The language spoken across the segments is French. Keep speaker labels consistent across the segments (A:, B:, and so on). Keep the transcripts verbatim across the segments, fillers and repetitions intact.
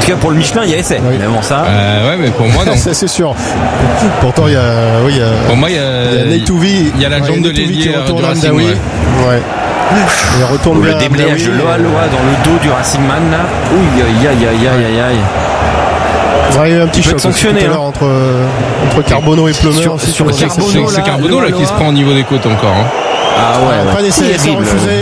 A: tout cas pour le Michelin il y a essai.
B: Oui.
A: Mais bon ça.
C: Euh, ouais mais pour moi non.
B: Ça c'est sûr. Pourtant il y a, oui, il y a.
C: Pour moi il y a.
B: Neitouvi.
C: Il y a la jambe de l'ailier du Racing.
B: Ouais. ouais. Il retourne
A: le
B: bien.
A: déblayage de Loa Loa dans le dos du Racing Man là. Ouh aïe aïe aïe aïe aïe aïe.
B: Ouais, il y a eu un petit choc
A: sanctionné hein.
B: entre entre Carbonneau et Plumeur.
A: Sur, sur, sur Carbonneau,
C: c'est Carbonneau là, là qui se prend au niveau des côtes encore. Hein.
A: Ah ouais.
B: ouais pas d'essai, essai refusé.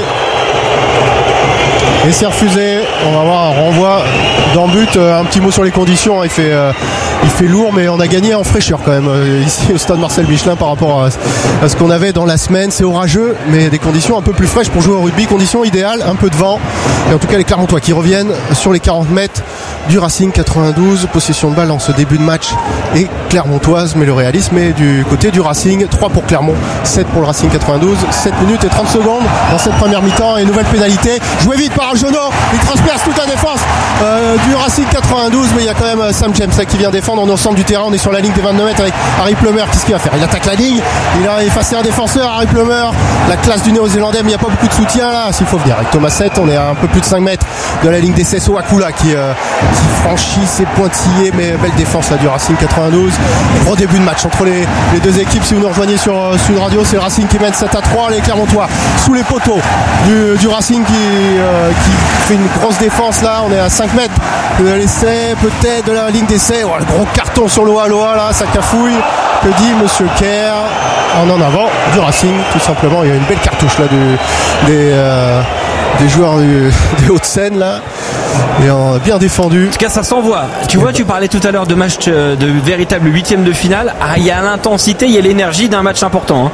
B: Essai refusé. On va avoir un renvoi dans but. Un petit mot sur les conditions. Il fait, euh, il fait lourd, mais on a gagné en fraîcheur quand même euh, ici au stade Marcel Michelin par rapport à, à ce qu'on avait dans la semaine. C'est orageux, mais des conditions un peu plus fraîches pour jouer au rugby. Conditions idéales, un peu de vent. Et en tout cas, les Clermontois qui reviennent sur les quarante mètres du Racing quatre-vingt-douze. Possession de balle en ce début de match et clermontoise, mais le réalisme est du côté du Racing. trois pour Clermont, sept pour le Racing quatre-vingt-douze. sept minutes et trente secondes dans cette première mi-temps. Et nouvelle pénalité. Joué vite par Aljono. Il transperce toute la défense euh, du Racing quatre-vingt-douze, mais il y a quand même Sam James là, qui vient défendre. On est au centre du terrain, on est sur la ligne des vingt-deux mètres avec Harry Plummer. Qu'est-ce qu'il va faire? Il attaque la ligne, il a effacé un défenseur. Harry Plummer, la classe du néo-zélandais, mais il n'y a pas beaucoup de soutien là. S'il faut venir avec Thomas sept, on est à un peu plus de cinq mètres de la ligne d'essai. Soakula qui, euh, qui franchit ses pointillés, mais belle défense là du Racing quatre-vingt-douze. Gros début de match entre les, les deux équipes. Si vous nous rejoignez sur euh, Sud Radio, c'est le Racing qui mène sept à trois. Les Clermontois sous les poteaux du, du Racing qui, euh, qui fait une grosse défense là. On est à cinq mètres de l'essai, peut-être de la ligne d'essai. Oh, le gros carton sur Loa Loa là, ça cafouille. Que dit Monsieur Kerr? En en avant du Racing, tout simplement. Il y a une belle cartouche là du, des, euh, des joueurs du, des Hauts-de-Seine là. Et en, bien défendu.
A: En tout cas, ça s'envoie. Tu vois, tu parlais tout à l'heure de match de véritable huitième de finale. Ah, il y a l'intensité, il y a l'énergie d'un match important. Hein.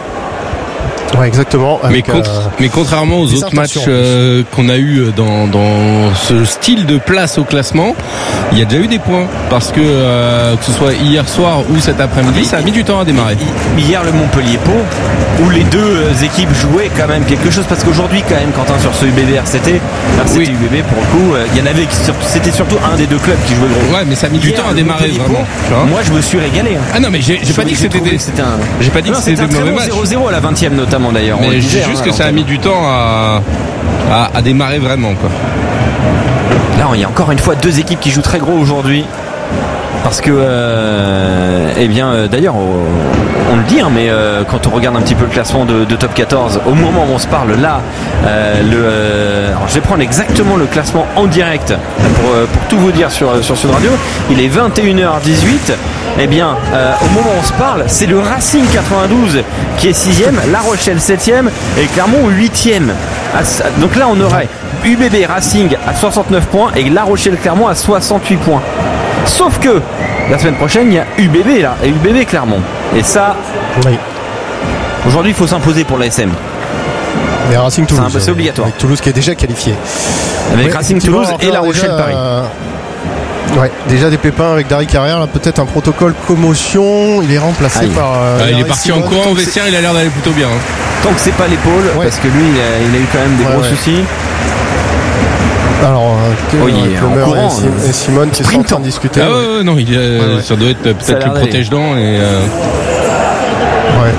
B: Ouais, exactement.
C: Mais, contre, euh, mais contrairement aux autres matchs euh, qu'on a eu dans, dans ce style de place au classement, il y a déjà eu des points. Parce que euh, que ce soit hier soir ou cet après-midi, ça a mis du temps à démarrer.
A: Hier, le Montpellier-Pau, où les deux équipes jouaient quand même quelque chose. Parce qu'aujourd'hui, quand même, Quentin, sur ce U B B R C T, R C T oui. U B B, pour le coup, il y en avait qui, c'était surtout un des deux clubs qui jouait gros.
C: Ouais, mais ça a mis hier, du temps à démarrer, vraiment.
A: Moi, je me suis régalé. Hein.
C: Ah non, mais j'ai, j'ai pas dit que c'était des.
A: C'était un...
C: J'ai pas dit
A: non,
C: que c'était des mauvais matchs.
A: zéro zéro à la vingtième notamment d'ailleurs.
C: Mais je dis juste que ça a mis du temps à, à, à démarrer vraiment quoi.
A: Là il y a encore une fois deux équipes qui jouent très gros aujourd'hui. Parce que euh, eh bien euh, d'ailleurs on, on le dit hein, mais euh, quand on regarde un petit peu le classement de, de top quatorze au moment où on se parle là euh, le, euh, alors je vais prendre exactement le classement en direct pour, euh, pour tout vous dire sur, sur Sud Radio. Il est vingt et une heures dix-huit. Eh bien euh, au moment où on se parle c'est le Racing quatre-vingt-douze qui est sixième, La Rochelle septième et Clermont huitième. Donc là on aurait U B B Racing à soixante-neuf points et La Rochelle Clermont à soixante-huit points. Sauf que la semaine prochaine il y a U B B là et U B B Clermont. Et ça oui. Aujourd'hui il faut s'imposer pour l'A S M.
B: Et Racing Toulouse.
A: C'est, un, c'est obligatoire.
B: Avec Toulouse qui est déjà qualifié.
A: Avec oui, Racing Toulouse et La Rochelle déjà, Paris. Euh,
B: ouais, déjà des pépins avec Dari Carrière, là, peut-être un protocole commotion. Il est remplacé Aïe. par. Euh,
C: ah, il est parti Simone, en courant au vestiaire, il a l'air d'aller plutôt bien. Hein.
A: Tant que c'est pas l'épaule, ouais. parce que lui il a, il a eu quand même des ouais, gros ouais. soucis.
B: Alors, euh,
A: oui, en courant,
B: et, et Simone qui sont en train de discuter.
C: Ah ouais, ouais, non, il, euh, ouais, ouais. ça doit être peut-être le protège-dents et. Euh...
B: Ouais.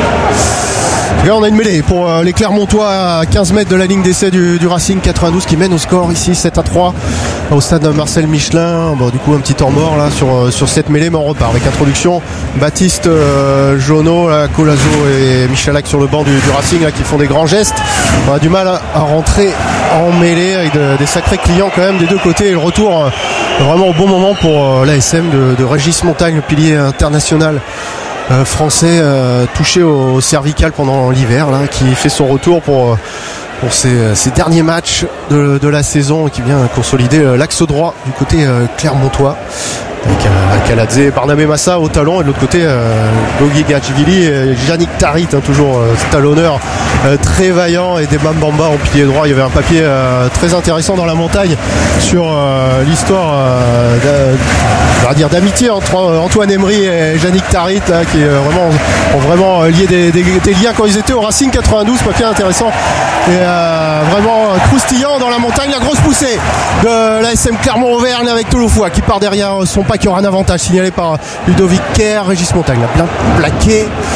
B: Là, on a une mêlée pour euh, les Clermontois à quinze mètres de la ligne d'essai du, du Racing quatre-vingt-douze qui mène au score ici sept à trois au stade Marcel Michelin. Bon, du coup un petit temps mort là sur, euh, sur cette mêlée, mais on repart avec introduction Baptiste, euh, Jono, là, Colazo et Michalak sur le banc du, du Racing là, qui font des grands gestes. On a du mal à, à rentrer en mêlée avec de, des sacrés clients quand même des deux côtés et le retour euh, vraiment au bon moment pour euh, l'A S M de, de Régis Montagne, le pilier international Euh, français euh, touché au, au cervical pendant l'hiver là, qui fait son retour pour, pour ses, ses derniers matchs de, de la saison et qui vient consolider euh, l'axe droit du côté euh, clermontois avec euh, Kaladze et Barnabé Massa au talon et de l'autre côté euh, Gogi Gachvili et Yannick Tarit hein, toujours euh, talonneur euh, très vaillant et des Bambamba en pilier droit. Il y avait un papier euh, très intéressant dans la montagne sur euh, l'histoire euh, on va dire d'amitié entre Antoine Emery et Yannick Tarit là, qui euh, vraiment, ont vraiment lié des, des, des liens quand ils étaient au Racing quatre-vingt-douze. Papier intéressant et euh, vraiment croustillant dans la montagne. La grosse poussée de l'A S M Clermont-Auvergne avec Touloufoy qui part derrière son pack. Il y aura un avantage signalé par Ludovic Kerr. Régis Montagne l'a bien plaqué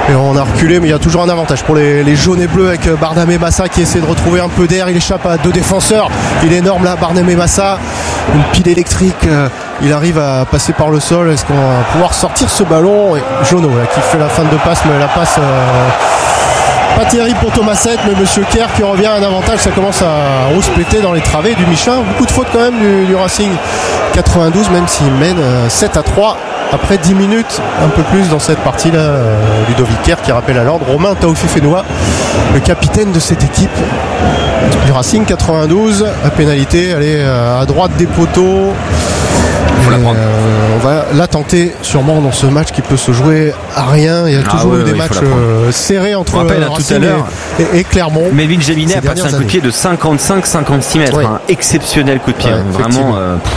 B: Et on a reculé, mais il y a toujours un avantage pour les, les jaunes et bleus avec Barnabé Massa qui essaie de retrouver un peu d'air. Il échappe à deux défenseurs. Il est énorme là, Barnabé Massa. Une pile électrique. Il arrive à passer par le sol. Est-ce qu'on va pouvoir sortir ce ballon? Et Jono là, qui fait la fin de passe, mais la passe euh, pas terrible pour Thomasette, mais Monsieur Kerr qui revient à un avantage. Ça commence à rouspéter dans les travées du Michelin. Beaucoup de fautes quand même du, du Racing quatre-vingt-douze, même s'il mène sept à trois. Après dix minutes, un peu plus dans cette partie-là, euh, Ludovic Kerr qui rappelle à l'ordre Romain Taoufifénois, le capitaine de cette équipe du Racing quatre-vingt-douze. La pénalité, elle est euh, à droite des poteaux.
A: Faut la prendre.
B: Euh, on va la tenter sûrement dans ce match qui peut se jouer à rien. Il y a
A: Ah
B: toujours
A: ouais,
B: eu des
A: ouais,
B: matchs
A: faut la
B: euh, serrés entre
A: On rappelle,
B: euh,
A: hein, tout
B: Racing
A: à l'heure,
B: et, et, et Clermont.
A: Melvin Géminet
B: Ces
A: a passé un
B: dernières
A: coup de pied de cinquante-cinq cinquante-six mètres.
B: Ouais.
A: Un exceptionnel coup de pied.
B: Ouais,
A: hein. Vraiment
B: effectivement.
A: euh, pff,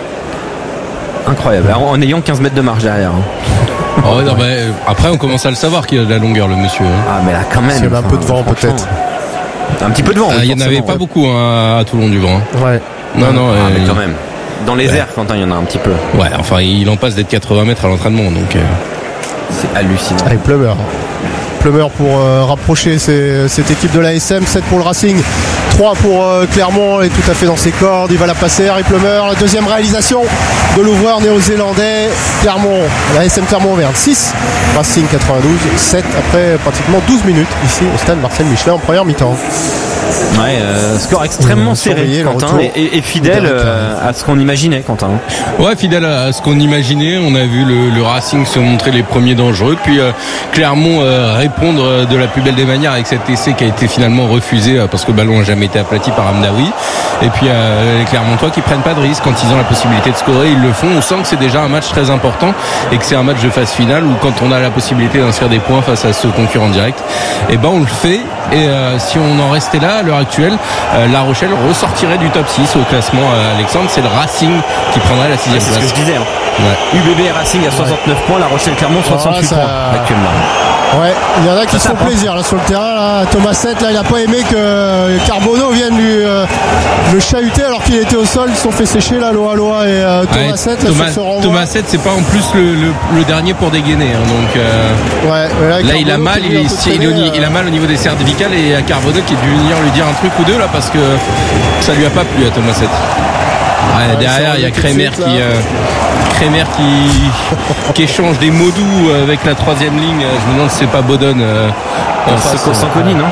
A: incroyable. Alors, en ayant quinze mètres de marge derrière. hein.
C: Oh, non, bah, euh, après, on commence à le savoir qu'il a de la longueur, le monsieur. hein.
A: Ah, mais là, quand même.
B: S'il y avait un
A: enfin,
B: peu de vent,
A: franchement,
B: peut-être.
A: Un petit peu de vent.
C: Ah,
A: oui,
C: il n'y en avait
A: forcément,
C: pas
A: ouais.
C: beaucoup hein, à Toulon du Grand.
B: Ouais.
C: Non, non.
A: Ah,
C: euh,
A: mais quand même. Dans les
C: Ouais.
A: airs, Quentin, il y en a un petit peu.
C: Ouais, enfin, il en passe d'être quatre-vingts mètres à l'entraînement, donc. euh,
A: C'est hallucinant.
B: Allez, Plumeur. Plumeur pour euh, rapprocher ces- cette équipe de l'A S M. sept pour le Racing, trois pour euh, Clermont. Elle est tout à fait dans ses cordes. Il va la passer, Harry Plumeur. La deuxième réalisation de l'ouvreur néo-zélandais. Clermont, l'A S M Clermont-Auvergne six, Racing quatre-vingt-douze, sept après pratiquement douze minutes ici au stade Marcel Michelin en première mi-temps.
A: Ouais, euh, score extrêmement
B: Mmh,
A: serré,
B: surveiller le
A: Quentin,
B: retour
A: et, et- et fidèle
B: d'Eric
A: euh, à ce qu'on imaginait, Quentin.
C: Ouais, fidèle à ce qu'on imaginait. On a vu le, le Racing se montrer les premiers dangereux, puis euh, Clermont euh, répondre euh, de la plus belle des manières avec cet essai qui a été finalement refusé euh, parce que le ballon n'a jamais été aplati par Amdaoui. Et puis euh, les Clermontois qui prennent pas de risque quand ils ont la possibilité de scorer, ils le font. On sent que c'est déjà un match très important et que c'est un match de phase finale où quand on a la possibilité d'inscrire des points face à ce concurrent direct, et ben on le fait. Et euh, si on en restait là à l'heure actuelle, euh, La Rochelle ressortirait du top six au classement. euh, Alexandre, c'est le Racing qui prendrait la sixième
A: C'est ce que
C: place.
A: je disais. Hein.
C: Ouais.
A: U B B Racing à soixante-neuf points, La Rochelle Clermont soixante-huit
B: ça-
A: points actuellement.
B: Ouais, il y en a qui
A: Ça
B: se font
A: tape, hein.
B: plaisir là sur le terrain. Là. Thomas sept, là, il n'a pas aimé que Carbonneau vienne lui euh, le chahuter alors qu'il était au sol. Ils se sont fait sécher là, Loa Loa et euh, Thomas
C: Ouais,
B: sept là,
C: Thomas,
B: sur ce renvoi.
C: Thomas sept, c'est pas en plus le, le, le dernier pour dégainer. Hein, donc euh,
B: Ouais, mais
C: là, il a
B: Carbonneau
C: mal,
B: qui
C: il,
B: est un peu
C: il,
B: traîné,
C: il- il a
B: euh,
C: mal au niveau des cervicales et à Carbonneau qui est dû venir lui dire un truc ou deux là parce que ça lui a pas plu à Thomas sept. Ouais,
B: Ouais,
C: derrière,
B: ça
C: il y a
B: revient tout de
C: Kremer
B: suite,
C: qui,
B: là.
C: euh, Kremer qui, qui échange des mots doux avec la troisième ligne. Je me demande si c'est pas Bodon. Euh, en face.
A: Sans Sanconi, non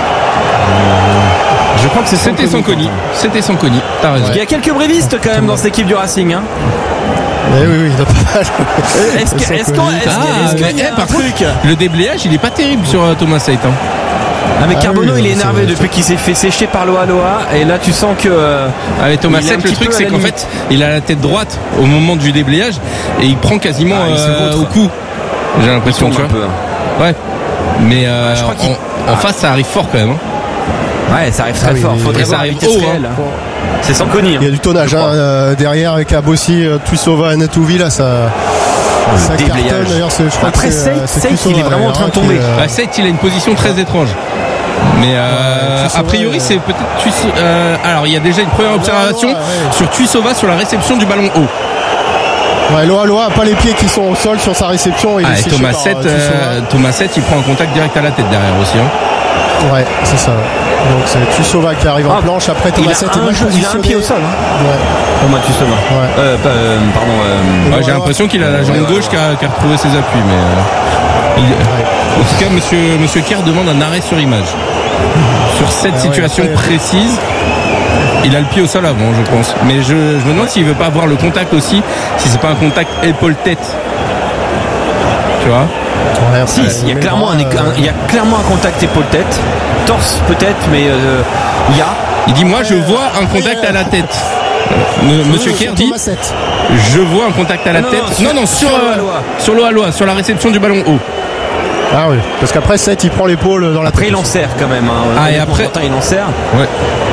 A: Je crois que c'est
C: C'était Sanconi. C'était Sanconi. T'as raison.
A: Il y a quelques brévistes quand même dans cette équipe du Racing. Hein.
B: Eh oui, oui, il a pas mal.
A: Est-ce que- est-ce qu'on- est-ce
C: Ah,
A: que- est-ce
C: mais,
A: qu'il y a
C: eh,
A: un
C: par contre,
A: truc
C: le déblayage, il est pas terrible sur euh, Thomas sept. Hein.
A: Ah mais
B: Ah
A: Carbonneau
B: oui,
A: il est
B: c'est
A: énervé
B: vrai.
A: depuis qu'il s'est fait sécher par Loa Loa et là tu sens que euh,
C: Avec Thomas
A: il est un
C: sept, le
A: petit
C: truc
A: peu à
C: c'est
A: la
C: qu'en
A: limite.
C: fait, il a la tête droite au moment du déblayage et il prend quasiment
A: Ah, il se
C: euh,
A: vautre.
C: au cou. J'ai l'impression,
A: tombe
C: tu
A: un
C: vois.
A: peu.
C: Ouais. Mais euh,
A: Ouais, je crois qu'il-
C: en, en face, ça arrive fort quand même. Hein.
A: Ouais, ça arrive très
B: Ah oui,
A: fort.
B: oui,
A: Faudrait
C: et ça
A: voir la
C: arrive
A: vitesse
C: haut,
A: réelle.
C: hein.
A: C'est Sanconi. Hein.
B: Il y a du tonnage
A: Je
B: hein,
A: crois.
B: euh, derrière avec Abossi, euh, Tuisova et Natouvi là, ça, ça
A: déblayage.
B: cartonne. D'ailleurs, c'est- je crois
A: Après,
B: que c'est, euh,
A: Seyd-
B: c'est
A: Seyd,
B: Tuisova,
A: il est vraiment en train de
B: qui,
A: tomber.
B: euh,
C: Bah, sept, il a une position très étrange. Mais euh,
B: Ouais, Tuisova,
C: a priori,
B: euh,
C: c'est peut-être Tuisova. Euh, alors, il y a déjà une première observation
B: ouais, ouais.
C: sur Tuisova sur la réception du ballon haut.
B: Ouais, Loa Loa a pas les pieds qui sont au sol sur sa réception. Il
C: Ah,
B: est
C: et
B: séché
C: Thomas
B: par,
C: sept,
B: euh, Tuisova.
C: euh, Thomas sept, il prend un contact direct à la tête derrière aussi. Hein.
B: Ouais, c'est ça. Donc c'est Tuisova qui arrive en
A: Ah,
B: planche. Après
A: Il
B: Thomas
A: a,
B: sept
A: un,
B: est mal
A: jeu- il a un
B: positionné.
A: pied au sol. Hein.
B: Ouais.
A: Pour moi, Tuisova.
B: Ouais.
A: Euh, pas, euh, pardon. euh,
C: Ouais,
B: Ouais,
C: j'ai
B: ouais.
C: l'impression qu'il a la
A: Ouais,
C: jambe
A: ouais,
C: gauche
A: ouais.
C: qui a, qui a retrouvé ses appuis. Mais euh, il- en tout cas, monsieur, monsieur Kerr demande un arrêt sur image. Sur cette
B: Ah ouais,
C: situation
B: après-
C: précise, il a le pied au sol avant, je pense. Mais je, je me demande s'il veut pas avoir le contact aussi, si c'est pas un contact épaule-tête. Tu vois?
B: Ouais,
A: Si,
B: après,
A: il y a
B: met
A: clairement
B: le
A: un,
B: bras,
A: un- il y a clairement un contact épaule-tête, torse peut-être, mais euh, il y a.
C: Il dit, moi, je
B: Ouais,
C: vois un
B: après,
C: contact
B: euh,
C: à la tête. M- Monsieur
B: sur
C: Kerr dit,
B: Thomas sept.
C: je vois un contact à la
A: Non,
C: tête.
A: non, sur-
C: non, non, sur,
A: sur
C: euh,
A: Loa-Loa.
C: sur Loa-Loa, sur la réception du ballon haut.
B: Ah oui, parce qu'après sept il prend l'épaule dans la
A: Après,
B: tête.
A: il en serre quand même. Hein.
C: Ah, et
A: Pour
C: après-
A: Quentin, il en serre.
C: Ouais.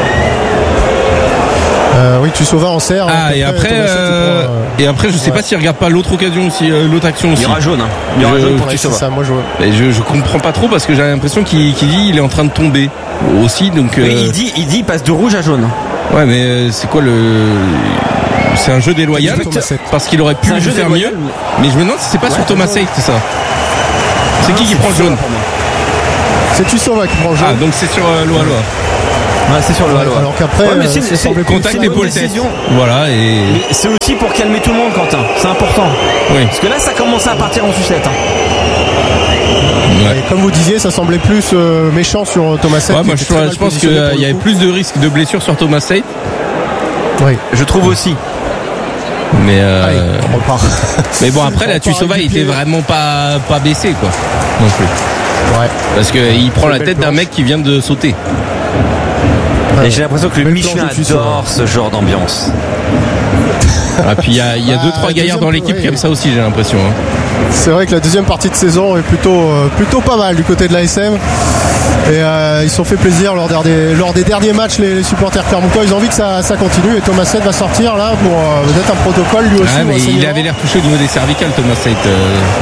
B: Euh, oui, Tuisova en serre.
C: Ah, et après,
B: Thomas sept, il
C: euh,
B: prend, euh,
C: et après, je sais
B: ouais.
C: pas s'il regarde pas l'autre occasion aussi, euh, l'autre action
A: Il
C: aussi.
A: y aura jaune. Hein. Il y aura
C: Je-
A: jaune pour
B: ouais, c'est
A: Tuisova.
B: ça, moi je
C: Et je, je comprends pas trop parce que j'ai l'impression qu'il qu'il dit il est en train de tomber aussi. Donc, euh,
A: Oui, il dit, il dit, il passe de rouge à jaune.
C: ouais, mais euh, c'est quoi le. C'est un jeu déloyal
B: Thomas sept.
C: parce qu'il aurait pu
A: C'est un jeu
C: faire
A: déloyal,
C: mieux. Mais je me demande si c'est pas
A: Ouais,
C: sur Thomas
A: c'est
C: Seyd, c'est ça. C'est qui qui prend le jaune?
B: C'est Tuisova qui prend le jaune.
C: Ah, donc c'est sur euh, Loa Loa.
A: Ouais, c'est sur le Loa Loa.
B: Alors qu'après,
A: ouais, mais c'est,
B: euh,
A: c'est, c'est
C: contact épaule tête. Voilà, et.
A: Mais c'est aussi pour calmer tout le monde, Quentin. C'est important.
C: Oui.
A: Parce que là, ça commence à partir en sucette. Hein.
C: Ouais.
B: Et comme vous disiez, ça semblait plus euh, méchant sur Thomas Seyt.
C: Ouais, moi je, je pense qu'il euh, y avait plus de risques de blessures sur Thomas Seyt.
B: Oui,
A: je trouve aussi.
C: Mais euh...
B: Allez, on repart.
C: Mais bon, après la Tuisova il était vraiment pas pas baissé quoi. Non plus.
B: Ouais.
C: Parce que il prend la tête d'un mec qui vient de sauter.
A: Ouais. Et j'ai l'impression que le Michelin adore ce genre d'ambiance.
C: Ah, puis il y a, y a deux trois gaillards dans l'équipe ouais, qui aiment ça aussi, j'ai l'impression. Hein.
B: C'est vrai que la deuxième partie de saison est plutôt euh, plutôt pas mal du côté de l'A S M. Et euh, ils se sont fait plaisir lors des, lors des derniers matchs, les, les supporters clermontois. Ils ont envie que ça, ça continue. Et Thomas Seyt va sortir là pour euh, peut-être un protocole lui aussi.
C: Ah, mais il avait l'air touché au niveau des cervicales, Thomas Seyt. Euh,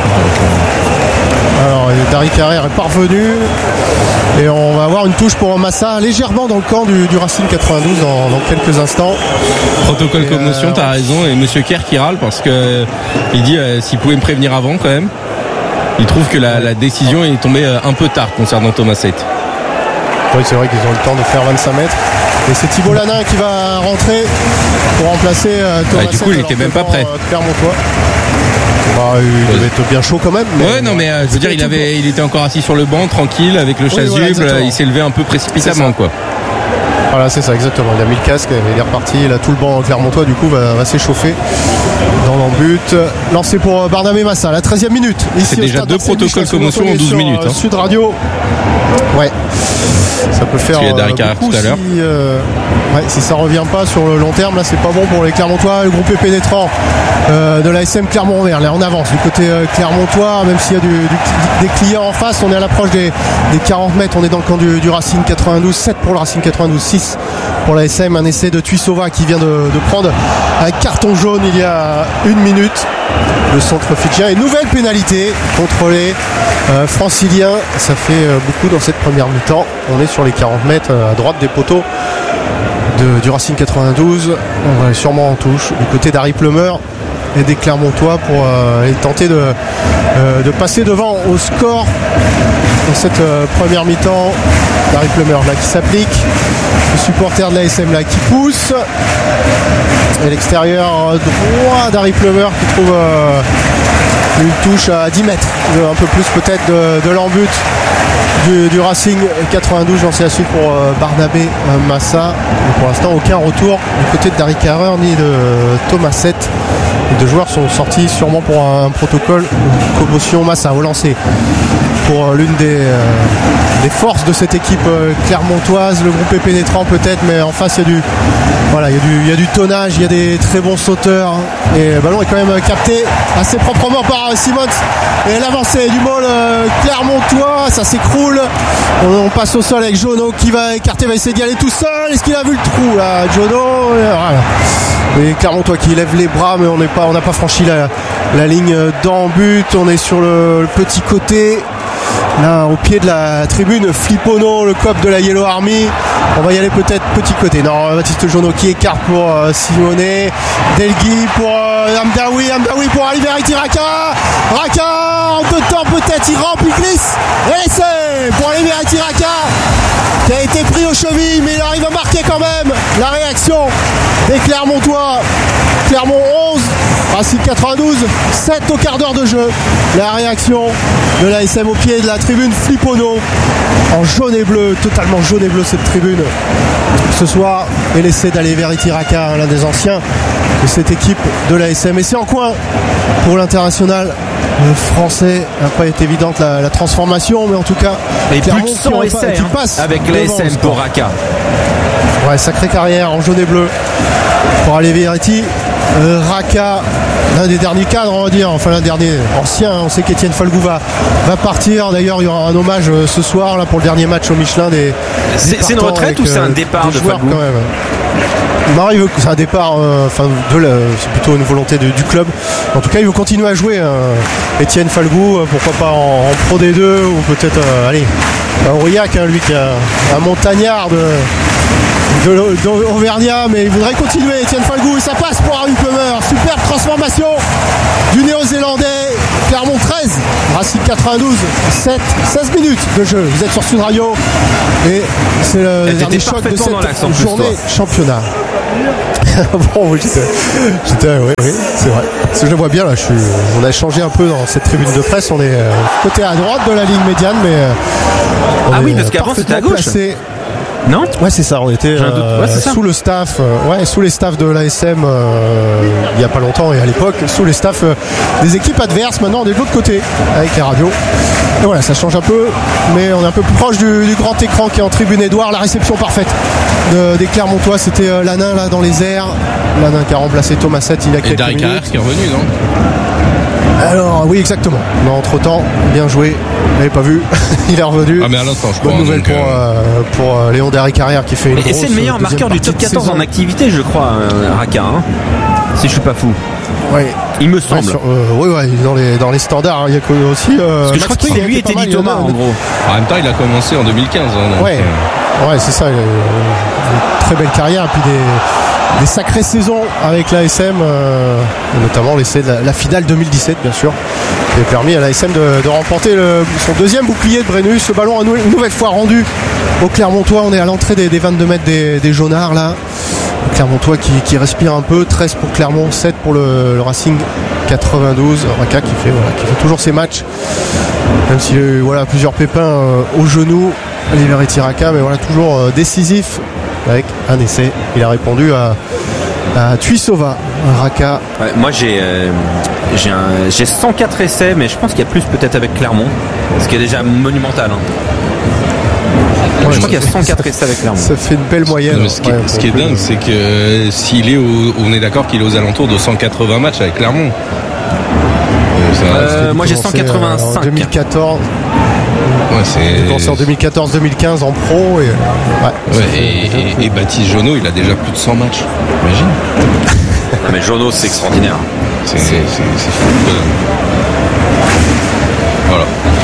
B: Alors, Dari Carrère est parvenu. Et on va avoir une touche pour Massa légèrement dans le camp du, du Racing quatre-vingt-douze dans, dans quelques instants.
C: Protocole et commotion, euh, t'as raison. Et Monsieur Kerr qui râle parce que il dit euh, s'il pouvait me prévenir avant quand même. Il trouve que la, la décision est tombée un peu tard concernant Thomas Seyt.
B: Oui, c'est vrai qu'ils ont le temps de faire vingt-cinq mètres. Et c'est Thibault Lanin qui va rentrer pour remplacer euh, Thomas Seyt.
C: Ah, du coup, il était même pas prêt.
B: Euh, Clermontois. Bah, il devait être bien chaud quand même.
C: Mais ouais, non, mais euh, je veux dire, il avait, il était encore assis sur le banc, tranquille, avec le oui, chasuble. Voilà, il s'est levé un peu précipitamment, quoi.
B: Voilà, c'est ça, exactement. Il a mis le casque, il est reparti. Là, tout le banc clermontois, du coup, va, va s'échauffer dans l'embut. Lancé pour Barnabé Massa, la treizième minute.
C: Ici, c'est déjà deux protocoles commotion en douze minutes. Hein.
B: Sud Radio. Ouais. Ça peut faire.
C: Il y a Dari Carrère tout à l'heure.
B: Si, euh, ouais, si ça revient pas sur le long terme, là, c'est pas bon pour les Clermontois. Le groupe pénétrant euh, de la S M Clermont-Auvergne. Là, on avance du côté euh, Clermontois, même s'il y a du, du, des clients en face. On est à l'approche des, des quarante mètres. On est dans le camp du, du Racing quatre-vingt-douze. sept pour le Racing quatre-vingt-douze, six pour la S M. Un essai de Tuisova qui vient de, de prendre un carton jaune il y a une minute. Le centre fidjien et nouvelle pénalité contre les euh, franciliens. Ça fait euh, beaucoup dans cette première mi-temps. On est sur les quarante mètres euh, à droite des poteaux de, du Racing quatre-vingt-douze. On va sûrement en touche du côté d'Harry Plumeur et des Clermontois pour euh, tenter de, euh, de passer devant au score dans cette euh, première mi-temps. Harry Plumeur là qui s'applique, le supporter de la S M là qui pousse. Et l'extérieur droit d'Harry Plumeur qui trouve euh, une touche à dix mètres, un peu plus peut-être de, de l'embut du, du Racing quatre-vingt-douze. J'en sais la suite pour euh, Barnabé euh, Massa. Et pour l'instant, aucun retour du côté de Dari Carrère ni de Thomas Seyt. Les deux joueurs sont sortis sûrement pour un, un protocole commotion. Massa au lancer pour euh, l'une des, euh, des forces de cette équipe euh, clermontoise. Le groupe est pénétrant peut-être, mais en face il y a du voilà, il y a du, il y a du tonnage, il y a des très bons sauteurs. Et le ballon est quand même capté assez proprement par Simons. Et l'avancée du môle euh, clermontois, ça s'écroule. On, on passe au sol avec Jono qui va écarter, va essayer d'y aller tout seul. Est-ce qu'il a vu le trou là, Jono? Voilà. Et Clermontois qui lève les bras, mais on n'est pas, on n'a pas franchi la, la ligne d'en-but. On est sur le, le petit côté. Là, au pied de la tribune, Flippono, le cop de la Yellow Army. On va y aller peut-être petit côté. Non, Baptiste Jono qui écarte pour euh, Simonet. Delgui pour euh, Amdaoui. Amdaoui pour Ali Verity Raka. Raka en deux temps peut-être. Il rampe, il glisse. Et l'essai pour Ali Verity Raka qui a été pris aux chevilles, mais il arrive à marquer quand même. La réaction des Clermontois. Clermont onze, Racing quatre-vingt-douze, sept au quart d'heure de jeu. La réaction de la S M au pied de la tribune Flippono en jaune et bleu, totalement jaune et bleu cette tribune ce soir, et l'essai d'aller vers Itiraka, l'un des anciens de cette équipe de la S M. Et c'est en coin pour l'international français. N'a pas été évidente la, la transformation, mais en tout cas
A: et plus de cent essais hein, passe avec la S M pour Raka.
B: Ouais, sacrée carrière en jaune et bleu pour aller Verity euh, Raka, l'un des derniers cadres on va dire, enfin l'un dernier ancien. On sait qu'Étienne Falgou va, va partir. D'ailleurs il y aura un hommage euh, ce soir là pour le dernier match au Michelin des,
A: c'est, c'est une retraite avec, ou c'est un départ euh, de
B: joueurs,
A: Falgou
B: quand même. Non, il veut, c'est un départ, enfin, euh, de c'est plutôt une volonté de, du club. En tout cas, il veut continuer à jouer. Euh, Étienne Falgou, euh, pourquoi pas en, en Pro D deux ou peut-être, euh, allez, Aurillac, hein, lui qui est un, un montagnard de, de, d'Auvergnat, mais il voudrait continuer. Étienne Falgou, et ça passe pour Harry Plumeur. Superbe transformation du Néo-Zélandais. Clermont treize, Racing quatre-vingt-douze, sept, seize minutes de jeu. Vous êtes sur Sud Radio et c'est le
A: Elle
B: dernier
A: était
B: choc de
A: parfaitement dans l'axe, en
B: cette
A: plus,
B: journée
A: toi.
B: championnat. Bon, oui, j'étais, j'étais oui, oui, c'est vrai. Parce que je le vois bien là, je suis, on a changé un peu dans cette tribune de presse. On est euh, côté à droite de la ligne médiane, mais euh, on
A: Ah
B: est,
A: oui, parce
B: euh,
A: qu'avant, c'était à
B: parfaitement
A: gauche.
B: placé.
A: Non?
B: Ouais, c'est ça. On était
A: J'ai un doute.
B: euh,
A: Ouais, c'est ça.
B: sous le staff, euh, ouais, sous les staffs de l'A S M euh, il y a pas longtemps et à l'époque sous les staffs euh, des équipes adverses. Maintenant, on est de l'autre côté avec les radios. Et voilà, ça change un peu, mais on est un peu plus proche du, du grand écran qui est en tribune Édouard. La réception parfaite de, des Clermontois, c'était euh, Lanin là dans les airs. Lanin qui a remplacé Thomasette il y a
C: Et
B: quelques
C: Darry
B: minutes.
C: Carrère qui est revenu, non?
B: Alors oui, exactement. Mais entre temps, bien joué. Vous l'avez pas vu, il est revenu.
C: Ah, mais à l'instant, je crois.
B: Bonne nouvelle
C: donc,
B: pour,
C: euh,
B: euh, pour euh, Léon Darry Carrière qui fait une
A: Et
B: grosse
A: c'est le meilleur
B: deuxième
A: marqueur du
B: partie
A: top
B: de
A: quatorze
B: saison.
A: en activité, je crois, euh, Raka. Hein, si je suis pas fou.
B: Ouais.
A: Il me
B: Ouais,
A: semble.
B: sur- euh, ouais, ouais, dans les, dans les standards, hein, il y a que aussi. Euh,
A: Parce que je
B: Max
A: crois que
B: Pring
A: c'est
B: a
A: lui
B: été
A: et
B: pas
A: Teddy
B: mal,
A: Thomas,
B: il y en a-
A: en gros.
C: En même temps, il a commencé en deux mille quinze. Hein, donc,
B: Ouais,
C: euh,
B: ouais, c'est ça. euh, Une très belle carrière et puis des, des sacrées saisons avec l'A S M, euh, et notamment l'essai de la, la finale deux mille dix-sept, bien sûr, qui a permis à l'A S M de, de remporter le- son deuxième bouclier de Brennus. Ce ballon a nou- une nouvelle fois rendu au Clermontois. On est à l'entrée des, des vingt-deux mètres des, des Jaunards là. Le Clermontois qui, qui respire un peu. treize pour Clermont, sept pour le, le Racing quatre-vingt-douze. Raka qui fait, voilà, qui fait toujours ses matchs. Même s'il a eu voilà, plusieurs pépins euh, au genou, Liberty Raka, mais voilà, toujours euh, décisif avec un essai. Il a répondu à, à Tuisova. Raka,
A: Ouais, moi j'ai euh, j'ai un- j'ai cent quatre essais, mais je pense qu'il y a plus peut-être avec Clermont, ce qui est déjà monumental. Hein.
B: Ouais,
A: je crois
B: ça
A: qu'il y a cent quatre essais avec Clermont.
B: ça fait une belle moyenne.
C: non, mais ce qui, est-
B: Ouais,
C: ce qui est
B: pour le
C: dingue,
B: coup,
C: c'est que euh, s'il est au, on est d'accord qu'il est aux alentours de cent quatre-vingts matchs avec Clermont. Euh, ça-
A: Euh,
B: il a
A: moi, j'ai
B: commencé,
A: cent quatre-vingt-cinq.
B: euh, En deux mille quatorze,
C: ouais, c'est.
B: il a commencé en deux mille quatorze deux mille quinze en pro. Et, ouais, ça
C: Ouais,
B: fait-
C: et, et, et Baptiste Jonot, il a déjà plus de cent matchs. Imagine.
A: Non, mais Jono, c'est extraordinaire.
C: C'est c'est- c'est fou. quoi. Voilà.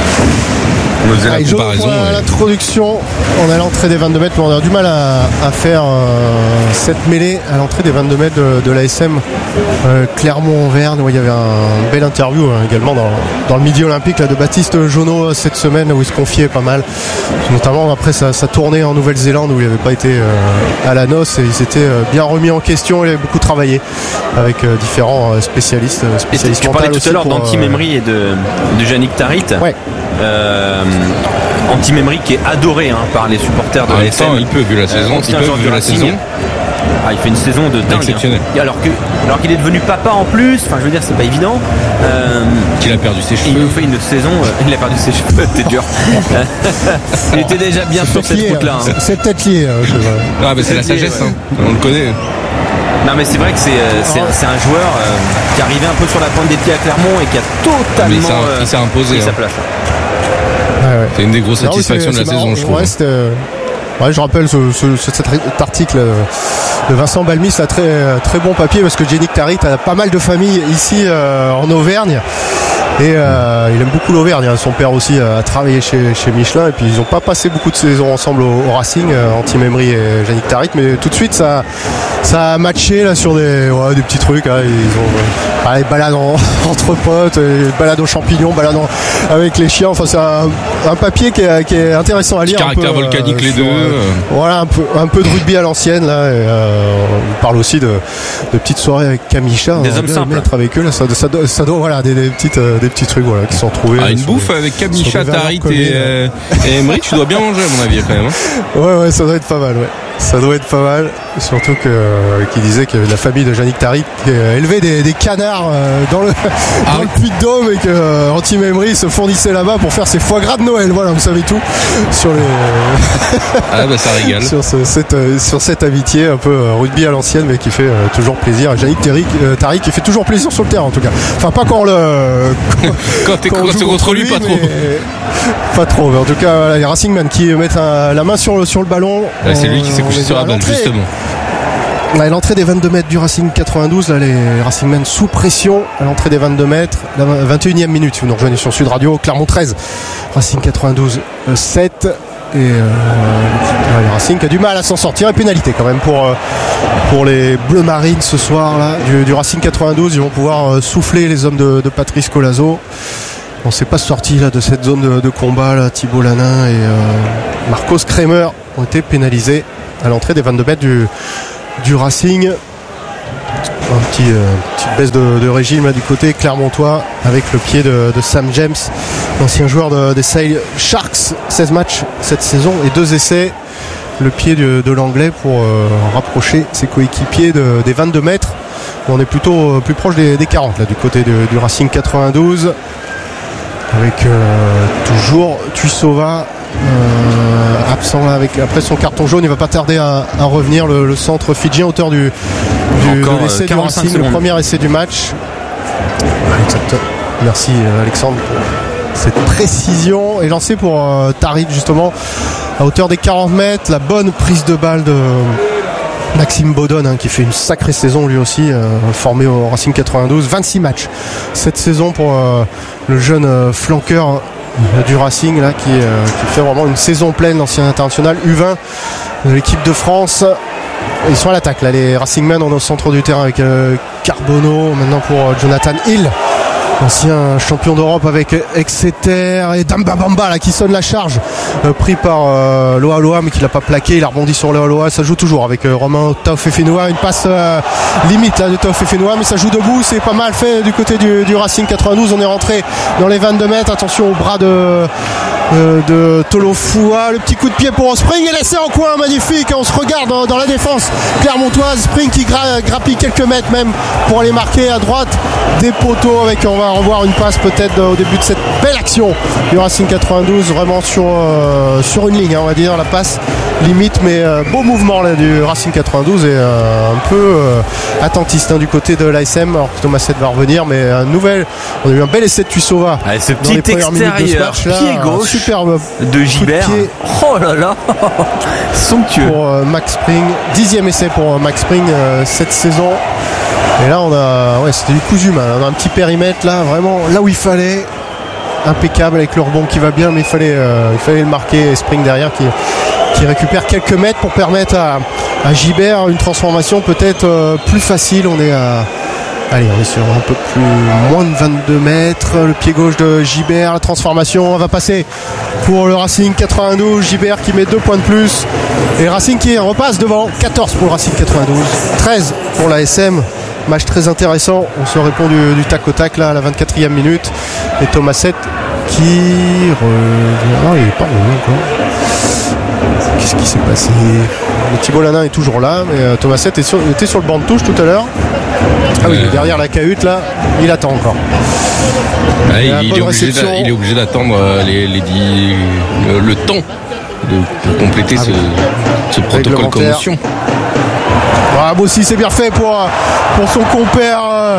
C: On nous faisait
B: Ah,
C: la
B: il joue
C: comparaison.
B: pour la-
C: et-
B: l'introduction, on est à l'entrée des vingt-deux mètres, mais on a du mal à, à faire euh, cette mêlée à l'entrée des vingt-deux mètres de, de l'A S M euh, Clermont-Auvergne, où il y avait un bel interview hein, également dans, dans le Midi Olympique là, de Baptiste Jonot cette semaine, où il se confiait pas mal, notamment après sa, sa tournée en Nouvelle-Zélande où il n'avait pas été euh, à la noce, et il s'était euh, bien remis en question. Il avait beaucoup travaillé avec euh, différents euh, spécialistes, euh,
A: Et
B: spécialistes
A: tu parlais
B: mentaux
A: tout à l'heure
B: aussi pour,
A: d'Anti-Memory et de, de Yannick Tarit.
B: Ouais.
A: Euh, Anti-Memory qui est adoré hein, par les supporters de
C: En
A: la
C: même
A: S M.
C: temps, il peut, vu la saison, il
A: ancien
C: peut,
A: joueur
C: vu
A: du
C: la
A: Racing.
C: saison.
A: Ah, il fait une saison de dingue.
C: Exceptionnel.
A: hein. Et Alors que, alors qu'il est devenu papa en plus. Enfin, je veux dire, c'est pas évident. Euh,
C: Qu'il a perdu ses
A: et il
C: cheveux.
A: nous fait une saison. euh, il a perdu ses cheveux. C'était dur. il était déjà bien sur cette
B: lié,
A: route-là.
B: hein.
A: hein.
B: C'est peut-être lié. euh, je-
C: Ah, bah c'est la sagesse, hein. On le connaît.
A: Non, mais c'est vrai que c'est euh, c'est un, c'est un joueur euh, qui est arrivé un peu sur la pointe des pieds à Clermont et qui a
C: Mais il
A: totalement
C: s'est-
A: euh,
C: il s'est imposé,
A: pris sa
C: hein.
A: place.
B: Ouais, ouais.
C: C'est une des grosses
B: Non, oui,
C: satisfactions
B: c'est-
C: de la
B: c'est
C: saison,
B: marrant.
C: je trouve.
B: Ouais, c'était, euh, ouais, je rappelle ce, ce- ce- cet article de Vincent Balmis, un très, très bon papier, parce que Yannick Tarit a pas mal de familles ici euh, en Auvergne. Et euh, il aime beaucoup l'Auvergne. Son père aussi a travaillé chez, chez Michelin. Et puis ils n'ont pas passé beaucoup de saisons ensemble au, au Racing, euh, Anti-Memory et Yannick Tarit. Mais tout de suite, ça, ça a matché là, sur des, ouais, des petits trucs. Hein. Ils ont euh, des balades en- entre potes, euh, balades aux champignons, balades en- avec les chiens. Enfin, c'est un, un papier qui est, qui est intéressant à lire.
C: Caractère
B: un peu,
C: volcanique, les
B: sur,
C: deux.
B: euh, voilà, un peu, un peu de rugby à l'ancienne. Là, et, euh, on parle aussi de, de petites soirées avec Camicha.
A: Des
B: On va
A: hommes
B: bien
A: simples.
B: Être avec eux, là, ça, ça, doit- ça doit, voilà, des, des petites, euh, des petits trucs, voilà, qui sont trouvés.
C: Ah, une
B: sur
C: bouffe
B: des-
C: avec
B: sur
C: Kamicha,
B: des valeurs
C: Tarit
B: communes.
C: et, euh, et Emery, tu dois bien manger à mon avis quand même. hein.
B: Ouais, ouais, ça doit être pas mal, ouais. Ça doit être pas mal. Surtout que, euh, qu'il disait que la famille de Yannick Tarit euh, élevait des, des canards euh, dans le,
C: Ah
B: dans
C: oui.
B: le Puy-de-Dôme, et que euh, Anti-Memory se fournissait là-bas pour faire ses foie gras de Noël. Voilà, vous savez tout sur les,
C: Ah bah ça régale.
B: sur, ce- cette, euh, sur cette amitié un peu euh, rugby à l'ancienne, mais qui fait euh, toujours plaisir. Et Yannick Tarit, euh, Tarit qui fait toujours plaisir sur le terrain, en tout cas. Enfin, pas quand le,
C: Quand t'es
B: quand on
C: quand
B: joue
C: t'es contre lui, pas trop.
B: mais- Pas trop, mais en tout cas, voilà, les Racingmen qui mettent un- la main sur le, sur le ballon.
C: Ouais, c'est lui qui s'est
B: On
C: couché
B: est
C: sur
B: à
C: la balle,
B: l'entrée.
C: justement.
B: À l'entrée des vingt-deux mètres du Racing quatre-vingt-douze, là, les Racingmen sous pression à l'entrée des vingt-deux mètres, la vingt et unième minute, si vous nous rejoignez sur Sud Radio, Clermont treize, Racing quatre-vingt-douze euh, sept, et euh, le Racing qui a du mal à s'en sortir, et pénalité quand même pour, euh, pour les Bleus Marines ce soir là, du, du Racing quatre-vingt-douze. Ils vont pouvoir euh, souffler les hommes de, de Patrice Colazo. on s'est pas sorti là de cette zone de, de combat là. Thibault Lanin et euh, Marcos Kremer ont été pénalisés à l'entrée des vingt-deux mètres du, du Racing. Un petit euh, petite baisse de, de régime là du côté clermontois avec le pied de, de Sam James, l'ancien joueur de, des Sale Sharks. Seize matchs cette saison et deux essais. Le pied de, de l'anglais pour euh, rapprocher ses coéquipiers de, des vingt-deux mètres. On est plutôt euh, plus proche des, des quarante là du côté de, du Racing quatre-vingt-douze avec euh, toujours Tuisova euh, absent là avec après son carton jaune. Il va pas tarder à, à revenir le, le centre fidjien, auteur du, du de l'essai du Racing, secondes. Le premier essai du match. Exactement. Merci Alexandre pour cette précision et lancé pour euh, Tariq justement à hauteur des quarante mètres. La bonne prise de balle de Maxime Baudonne hein, qui fait une sacrée saison lui aussi, euh, formé au Racing quatre-vingt-douze. vingt-six matchs cette saison pour euh, le jeune euh, flanqueur euh, du Racing là, qui, euh, qui fait vraiment une saison pleine, l'ancien international U vingt de l'équipe de France. Ils sont à l'attaque là, les Racingmen. On est au centre du terrain avec euh, Carbonneau maintenant pour euh, Jonathan Hill, ancien champion d'Europe avec Exeter, et Damba Bamba là qui sonne la charge, euh, pris par euh, Loa Loa mais qui l'a pas plaqué. Il a rebondi sur Loa Loa. Ça joue toujours avec euh, Romain Taofefenua, une passe euh, limite là de Taofefenua, mais ça joue debout. C'est pas mal fait du côté du, du Racing quatre-vingt-douze. On est rentré dans les vingt-deux mètres. Attention au bras de euh, de Tolofua, le petit coup de pied pour Spring et l'essai en coin magnifique. On se regarde dans, dans la défense clermontoise. Spring qui gra- grappille quelques mètres même pour aller marquer à droite des poteaux avec, on va revoir une passe peut-être au début de cette belle action du Racing quatre-vingt-douze, vraiment sur, euh, sur une ligne hein, on va dire, la passe limite, mais euh, beau mouvement là du Racing quatre-vingt-douze et euh, un peu euh, attentiste hein, du côté de l'A S M. Alors que Thomas Sett va revenir, mais un nouvel, on a eu un bel essai de Tuisova.
A: Allez, ce petit extérieur de match, là, pied gauche superbe
B: de
A: Gibert, oh là là somptueux
B: pour euh, Max Spring. Dixième essai pour euh, Max Spring euh, cette saison. Et là on a, ouais, c'était du cousu main. On a un petit périmètre là, vraiment là où il fallait, impeccable avec le rebond qui va bien, mais il fallait, euh, il fallait le marquer. Et Spring derrière qui, qui récupère quelques mètres pour permettre à, à Gibert une transformation peut-être euh, plus facile. On est à, allez, on est sur un peu plus moins de vingt-deux mètres. Le pied gauche de Gibert, la transformation va passer pour le Racing quatre-vingt-douze. Gibert qui met deux points de plus et Racing qui repasse devant. Quatorze pour le Racing quatre-vingt-douze, treize pour la S M. Match très intéressant, on se répond du, du tac au tac là à la vingt-quatrième minute. Et Thomas Sett qui revient. Non, il n'est pas revenu encore. Qu'est-ce qui s'est passé? Le Thibault Lanin est toujours là, mais euh, Thomas Sett est sur, était sur le banc de touche tout à l'heure. Ah oui, il est derrière la cahute là, il attend encore.
C: Ah, il, il, est obligé il est obligé d'attendre les, les dix, le, le temps de, de compléter ah, ce, ce protocole commotion.
B: Ah, Bossi, c'est bien fait pour, pour son compère euh,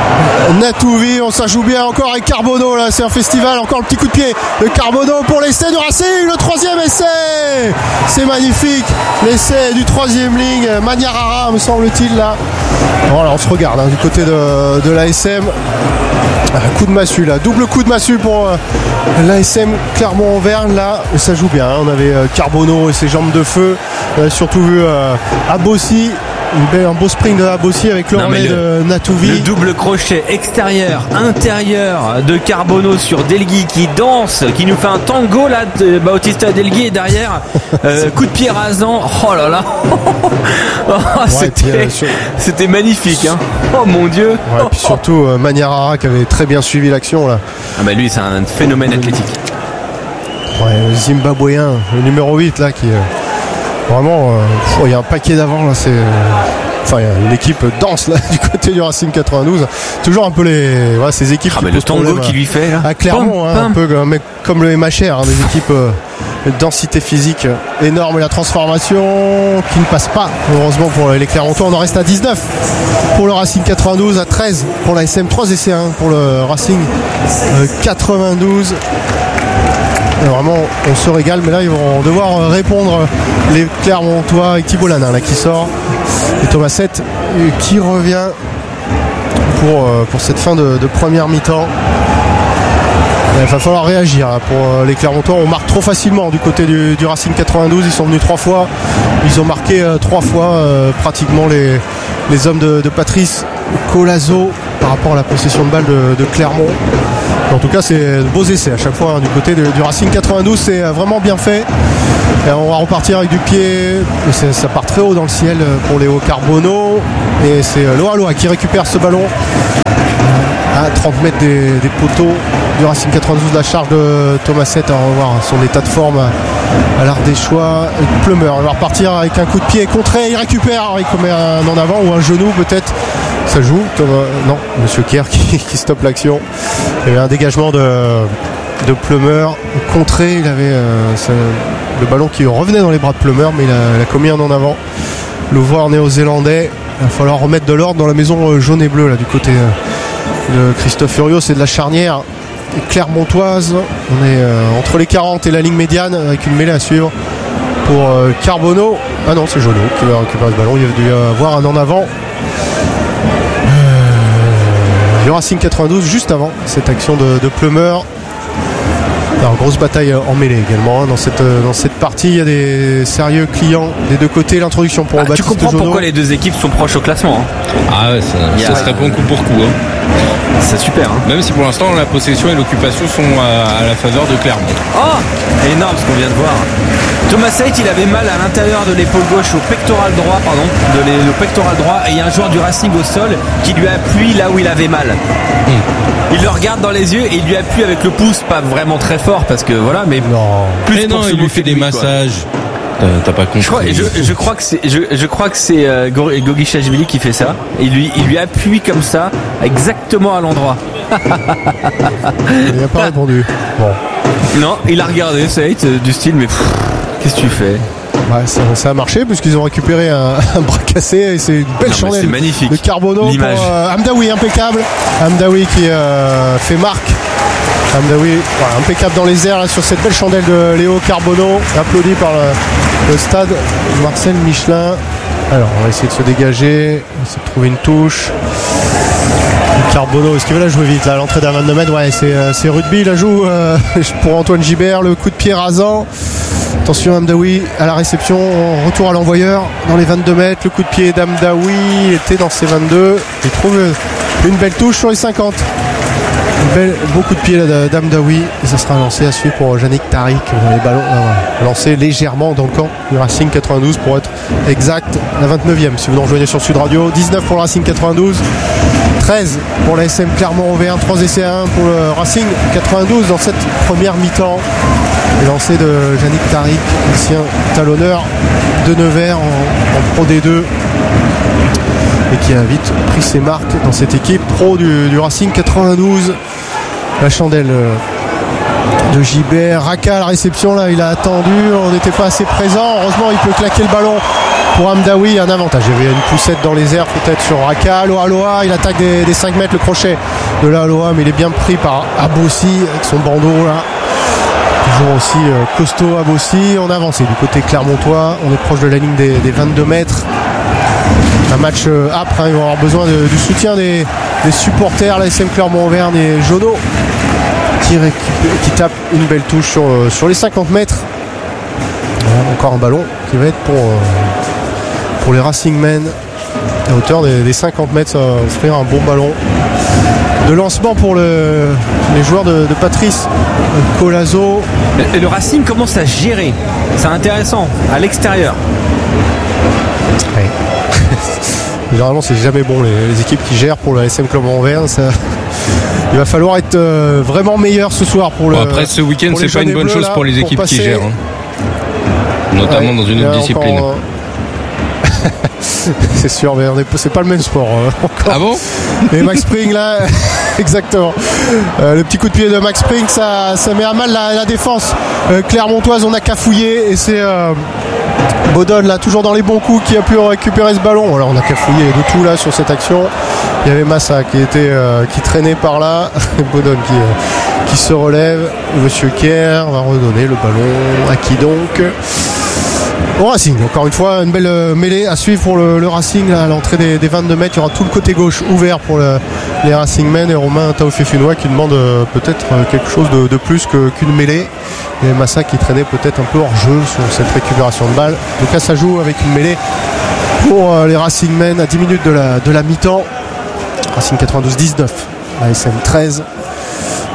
B: Natouvi. On s'en joue bien encore avec Carbonneau là, c'est un festival. Encore le petit coup de pied de Carbonneau pour l'essai du Racing, le troisième essai. C'est magnifique, l'essai du troisième ligne, Maniarara me semble-t-il là. Voilà, on se regarde hein, du côté de, de l'A S M. Un coup de massue là, double coup de massue pour euh, l'A S M Clermont-Auvergne là, ça joue bien hein. On avait euh, Carbonneau et ses jambes de feu. On a surtout vu euh, Abossi, un beau sprint de Abossi avec l'enlai de Natouvi.
A: Le double crochet extérieur, intérieur de Carbonneau sur Delgui qui danse, qui nous fait un tango là de Bautista Delgui et derrière euh, coup de pied rasant. Oh là là oh, ouais, c'était, puis, euh, sur... c'était magnifique hein. Oh mon Dieu
B: ouais, et puis surtout euh, Maniarara qui avait très bien suivi l'action là.
A: Ah bah lui c'est un phénomène athlétique.
B: Ouais, le Zimbabwéen, le numéro huit là qui... Euh... Vraiment, il euh, y a un paquet d'avant là, c'est, enfin, il y a une équipe dense là du côté du Racing quatre-vingt-douze. Toujours un peu les, voilà, ces équipes.
A: Ah, mais le tango qui lui fait là.
B: À Clermont, hein, un peu mais comme le M H R, hein, des équipes euh, de densité physique énorme. Et la transformation qui ne passe pas, heureusement pour les Clermontois. On en reste à dix-neuf pour le Racing quatre-vingt-douze, à treize pour la S M, trois essais hein, pour le Racing euh, quatre-vingt-douze. Vraiment, on se régale, mais là ils vont devoir répondre les Clermontois avec Thibault Lanin là qui sort et Thomas Sett qui revient pour, pour cette fin de, de première mi-temps. Il va falloir réagir hein, pour les Clermontois. On marque trop facilement du côté du, du Racing quatre-vingt-douze. Ils sont venus trois fois, ils ont marqué euh, trois fois euh, pratiquement les, les hommes de, de Patrice Colazo par rapport à la possession de balle de, de Clermont. En tout cas, c'est de beaux essais à chaque fois hein, du côté de, du Racing quatre-vingt-douze, c'est vraiment bien fait. Et on va repartir avec du pied, ça part très haut dans le ciel pour Léo Carbonneau. Et c'est Loa Loa qui récupère ce ballon à trente mètres des, des poteaux du Racing quatre-vingt-douze. La charge de Thomasette, on va voir son état de forme à l'Ardéchois. Plumeur, il va repartir avec un coup de pied contré, il récupère, il commet un en avant ou un genou peut-être. Ça joue, Thomas, non, Monsieur Kerr qui, qui stoppe l'action. Il y avait un dégagement de, de Plumeur contré, il avait euh, ça, le ballon qui revenait dans les bras de Plumeur, mais il a, il a commis un en avant. L'ouvreur néo-zélandais, il va falloir remettre de l'ordre dans la maison jaune et bleue là du côté de Christophe Furios. C'est de la charnière clermontoise. On est euh, entre les quarante et la ligne médiane avec une mêlée à suivre pour euh, Carbonneau. Ah non, c'est Jonot qui va récupérer le ballon. Il va dû avoir un en avant. Le Racing quatre-vingt-douze juste avant cette action de, de Plumeur. Alors grosse bataille en mêlée également hein, dans cette dans cette partie. Il y a des sérieux clients des deux côtés. L'introduction pour
A: ah,
B: Baptiste
A: tu comprends
B: Jonot.
A: Pourquoi les deux équipes sont proches au classement hein.
C: Ah ouais, ça, ça serait bon coup pour coup hein.
A: C'est super hein.
C: Même si pour l'instant la possession et l'occupation sont à, à la faveur de Clermont.
A: Oh, énorme ce qu'on vient de voir. Thomasette, il avait mal à l'intérieur de l'épaule gauche, au pectoral droit, pardon, de l'é- le pectoral droit, et il y a un joueur du Racing au sol qui lui appuie là où il avait mal. Mmh. Il le regarde dans les yeux et il lui appuie avec le pouce, pas vraiment très fort parce que voilà, mais
B: non,
A: plus
C: mais non, il lui fait des lui, massages. Quoi. T'as pas compris.
A: Je crois, je, je crois que c'est, je, je crois que c'est euh, Gogichashvili qui fait ça. Et lui, il lui appuie comme ça, exactement à l'endroit.
B: Il n'a pas répondu. Bon.
A: Non, il a regardé, ça a été du style, mais pff, qu'est-ce que tu fais?
B: Ouais, ça, ça a marché puisqu'ils ont récupéré un, un bras cassé et c'est une belle non, chandelle
A: magnifique.
B: de Carbonneau
A: L'image.
B: pour euh, Hamdaoui, impeccable. Hamdaoui qui euh, fait marque. Hamdaoui, voilà, impeccable dans les airs là, sur cette belle chandelle de Léo Carbonneau, applaudi par le, le stade Marcel Michelin. Alors on va essayer de se dégager, on va essayer de trouver une touche. Carbonneau, est-ce qu'il va la jouer vite là, l'entrée d'un vingt-deux mètres? Ouais, c'est, euh, c'est rugby, il la joue euh, pour Antoine Gibert, le coup de pied rasant. Attention Hamdaoui à la réception, retour à l'envoyeur dans les vingt-deux mètres, le coup de pied d'Hamdaoui était dans ses vingt-deux, il trouve une belle touche sur les cinquante. Un bel, beau coup de pied d'Hamdaoui et ça sera lancé à suivre pour Yannick Tariq. Les ballons euh, lancés légèrement dans le camp du Racing quatre-vingt-douze pour être exact, la vingt-neuvième si vous nous rejoignez sur Sud Radio. Dix-neuf pour le Racing quatre-vingt-douze, treize pour la S M Clermont-Auvergne, trois essais à un pour le Racing quatre-vingt-douze dans cette première mi-temps. Et lancé de Yannick Tariq, ancien talonneur de Nevers en, en Pro D deux. Et qui a vite pris ses marques dans cette équipe pro du, du Racing quatre-vingt-douze. La chandelle de Gibert. Raka à la réception, là, il a attendu. On n'était pas assez présent. Heureusement, il peut claquer le ballon pour Hamdaoui. Un avantage. Il y avait une poussette dans les airs, peut-être sur Raka. Loa Loa, il attaque des, des cinq mètres le crochet de Loa Loa, mais il est bien pris par Abossi avec son bandeau, là. Toujours aussi euh, costaud Abossi. On a avancé du côté clermontois. On est proche de la ligne des, des vingt-deux mètres. Un match euh, âpre, hein, ils vont avoir besoin de, du soutien des, des supporters. La S M Clermont-Auvergne et Jonot qui, qui tape une belle touche sur, euh, sur les cinquante mètres. Voilà, encore un ballon qui va être pour, euh, pour les Racing Men à hauteur des, des cinquante mètres. Ça va offrir un bon ballon de lancement pour le, les joueurs de, de Patrice Colazo.
A: Le, le Racing commence à gérer, c'est intéressant, à l'extérieur.
B: Ouais. Généralement c'est jamais bon les, les équipes qui gèrent pour le S M Clermont-Auvergne. Ça... Il va falloir être euh, vraiment meilleur ce soir pour le.
C: Bon, après ce week-end c'est pas une bonne bleus, chose là, pour les équipes pour qui gèrent, hein. Notamment ouais, dans une autre discipline. Encore,
B: euh... c'est sûr, mais on est... c'est pas le même sport. Euh, encore.
C: Ah bon?
B: Et Max Spring là, exactement. Euh, le petit coup de pied de Max Spring, ça, ça met à mal la, la défense euh, clermontoise. On a cafouillé et c'est euh, Bodon là, toujours dans les bons coups, qui a pu récupérer ce ballon. Alors on a cafouillé de tout là sur cette action. Il y avait Massa qui était euh, qui traînait par là. Bodon qui euh, qui se relève. Monsieur Kerr va redonner le ballon à qui donc? Au Racing, encore une fois, une belle euh, mêlée à suivre pour le, le Racing là, à l'entrée des, des vingt-deux mètres. Il y aura tout le côté gauche ouvert pour le, les Racing Men et Romain Taofé-Funois qui demande euh, peut-être euh, quelque chose de, de plus que, qu'une mêlée. Et Massa qui traînait peut-être un peu hors jeu sur cette récupération de balle. Donc là, ça joue avec une mêlée pour euh, les Racing Men à dix minutes de la, de la mi-temps. Racing quatre-vingt-douze dix-neuf, la S M treize.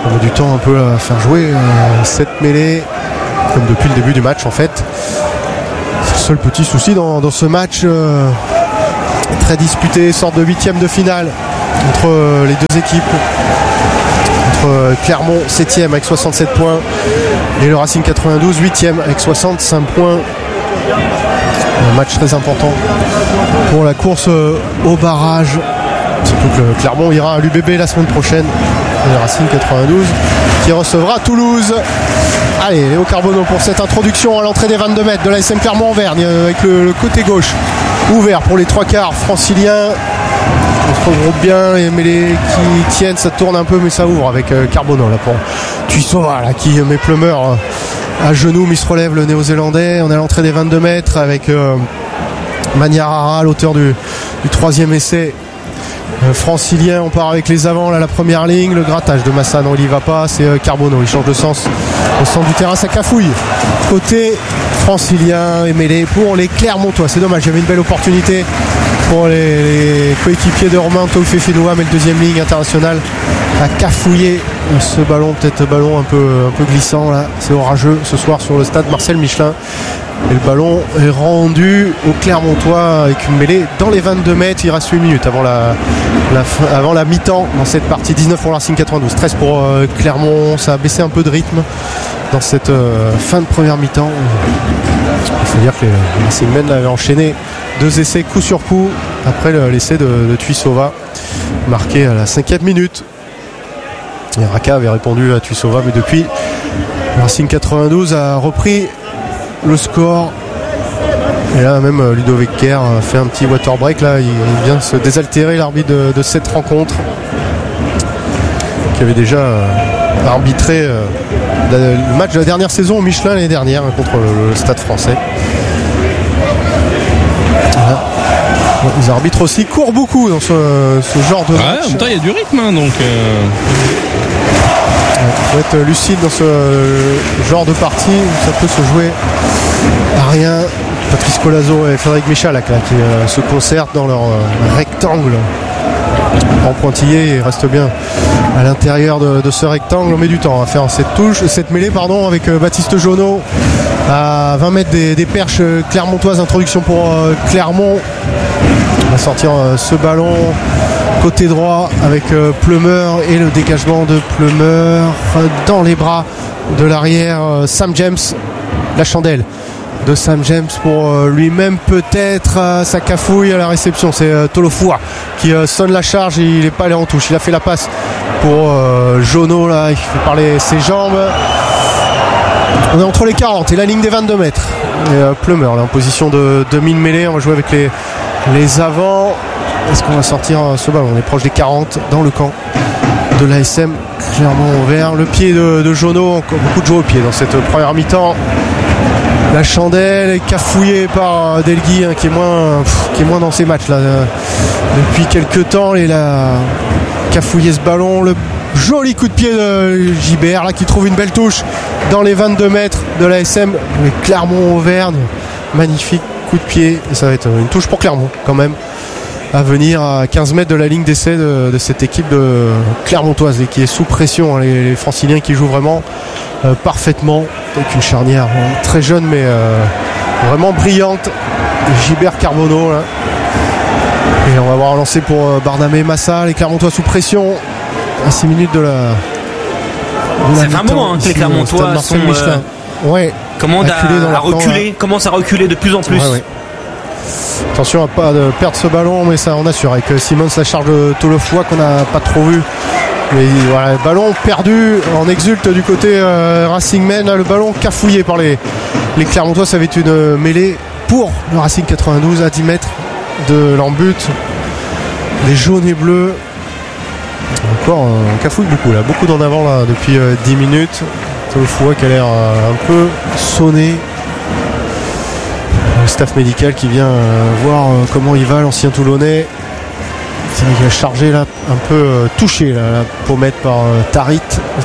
B: On met du temps un peu à faire jouer euh, cette mêlée, comme depuis le début du match en fait. C'est le seul petit souci dans, dans ce match euh, très disputé, sorte de huitième de finale entre euh, les deux équipes. Entre euh, Clermont septième avec soixante-sept points et le Racing quatre-vingt-douze huitième avec soixante-cinq points. Un match très important pour la course euh, au barrage. Surtout que Clermont ira à l'U B B la semaine prochaine. Et le Racing quatre-vingt-douze qui recevra Toulouse. Allez, Léo Carbonneau pour cette introduction à l'entrée des vingt-deux mètres de l'A S M Clermont-Auvergne avec le, le côté gauche ouvert pour les trois quarts franciliens. On se regroupe bien, les mêlées qui tiennent, ça tourne un peu mais ça ouvre avec euh, Carbonneau là pour Tuissova là qui met Plumeur euh, à genoux mais il se relève le néo-zélandais. On est à l'entrée des vingt-deux mètres avec euh, Maniarara, l'auteur du, du troisième essai. Euh, francilien, on part avec les avants là, la première ligne, le grattage de Massa, non il y va pas, c'est euh, Carbonneau, il change de sens au centre du terrain, ça cafouille côté francilien et mêlé pour les Clermontois. C'est dommage, il y avait une belle opportunité pour les, les coéquipiers de Romain Taoufé-Finoua, mais le deuxième ligne internationale a cafouillé ce ballon, peut-être ballon un peu, un peu glissant là, c'est orageux ce soir sur le stade Marcel Michelin. Et le ballon est rendu au Clermontois avec une mêlée dans les vingt-deux mètres. Il reste huit minutes avant la, la, fin, avant la mi-temps dans cette partie. dix-neuf pour Racing quatre-vingt-douze, treize pour euh, Clermont. Ça a baissé un peu de rythme dans cette euh, fin de première mi-temps. Il faut dire que les Racingmen avaient enchaîné deux essais coup sur coup après le, l'essai de, de Tuissova marqué à la cinquième minute. Et Raka avait répondu à Tuissova, mais depuis Racing quatre-vingt-douze a repris le score. Et là même Ludovic Kerr fait un petit water break là, il vient se désaltérer, l'arbitre de, de cette rencontre qui avait déjà euh, arbitré euh, le match de la dernière saison au Michelin l'année dernière contre le, le Stade Français. Voilà. Les arbitres aussi courent beaucoup dans ce, ce genre de
C: ouais,
B: match.
C: En même temps il y a du rythme hein, donc euh...
B: il faut être lucide dans ce genre de partie où ça peut se jouer à rien. Patrice Colazo et Frédéric Michalak là, qui euh, se concertent dans leur euh, rectangle en pointillé et restent bien à l'intérieur de, de ce rectangle. On met du temps à faire cette touche, cette mêlée pardon, avec euh, Baptiste Jonot à vingt mètres des, des perches clermontoises. Introduction pour euh, Clermont. On va sortir euh, ce ballon côté droit avec euh, Plumeur et le dégagement de Plumeur dans les bras de l'arrière euh, Sam James, la chandelle de Sam James pour euh, lui-même peut-être euh, sa cafouille à la réception. C'est euh, Tolofoua qui euh, sonne la charge et il n'est pas allé en touche. Il a fait la passe pour euh, Jonot là, il fait parler ses jambes. On est entre les quarante et la ligne des vingt-deux mètres. Et euh, Plumeur là en position de demi-mêlée. On va jouer avec les, les avants. Est-ce qu'on va sortir ce ballon? On est proche des quarante dans le camp de l'A S M Clermont-Auvergne. Le pied de, de Jonot, encore beaucoup de jeux au pied dans cette première mi-temps. La chandelle est cafouillée par Delgui hein, qui, est moins, pff, qui est moins dans ces matchs là euh, depuis quelques temps. Il a cafouillé ce ballon. Le joli coup de pied de Gibert là, qui trouve une belle touche dans les vingt-deux mètres de l'A S M Clermont-Auvergne. Magnifique coup de pied. Et ça va être une touche pour Clermont quand même, à venir à quinze mètres de la ligne d'essai de, de cette équipe de Clermontoise et qui est sous pression hein, les, les franciliens qui jouent vraiment euh, parfaitement avec une charnière hein, très jeune mais euh, vraiment brillante. Gilbert Carbonneau là. Et on va voir lancer pour euh, Barnabé Massa. Les Clermontois sous pression à six minutes de la, de la
A: ça fait un moment hein, que les Clermontois sont euh,
B: ouais,
A: commandent à, à reculer temps, commencent à reculer de plus en plus.
B: Ouais, ouais. Attention à pas de perdre ce ballon, mais ça on assure avec Simons, la charge de Tolofoua qu'on n'a pas trop vu. Mais voilà, ballon perdu, on exulte du côté euh, Racingmen, le ballon cafouillé par les, les Clermontois. Ça avait été une mêlée pour le Racing quatre-vingt-douze à dix mètres de l'embut. Les jaunes et bleus. Encore on cafouille beaucoup là, beaucoup d'en avant là depuis euh, dix minutes. Tolofoua qui a l'air euh, un peu sonné. Le staff médical qui vient euh, voir euh, comment il va, l'ancien Toulonnais. C'est vrai qu'il a chargé là, un peu euh, touché là, la pommette par euh, Tarit.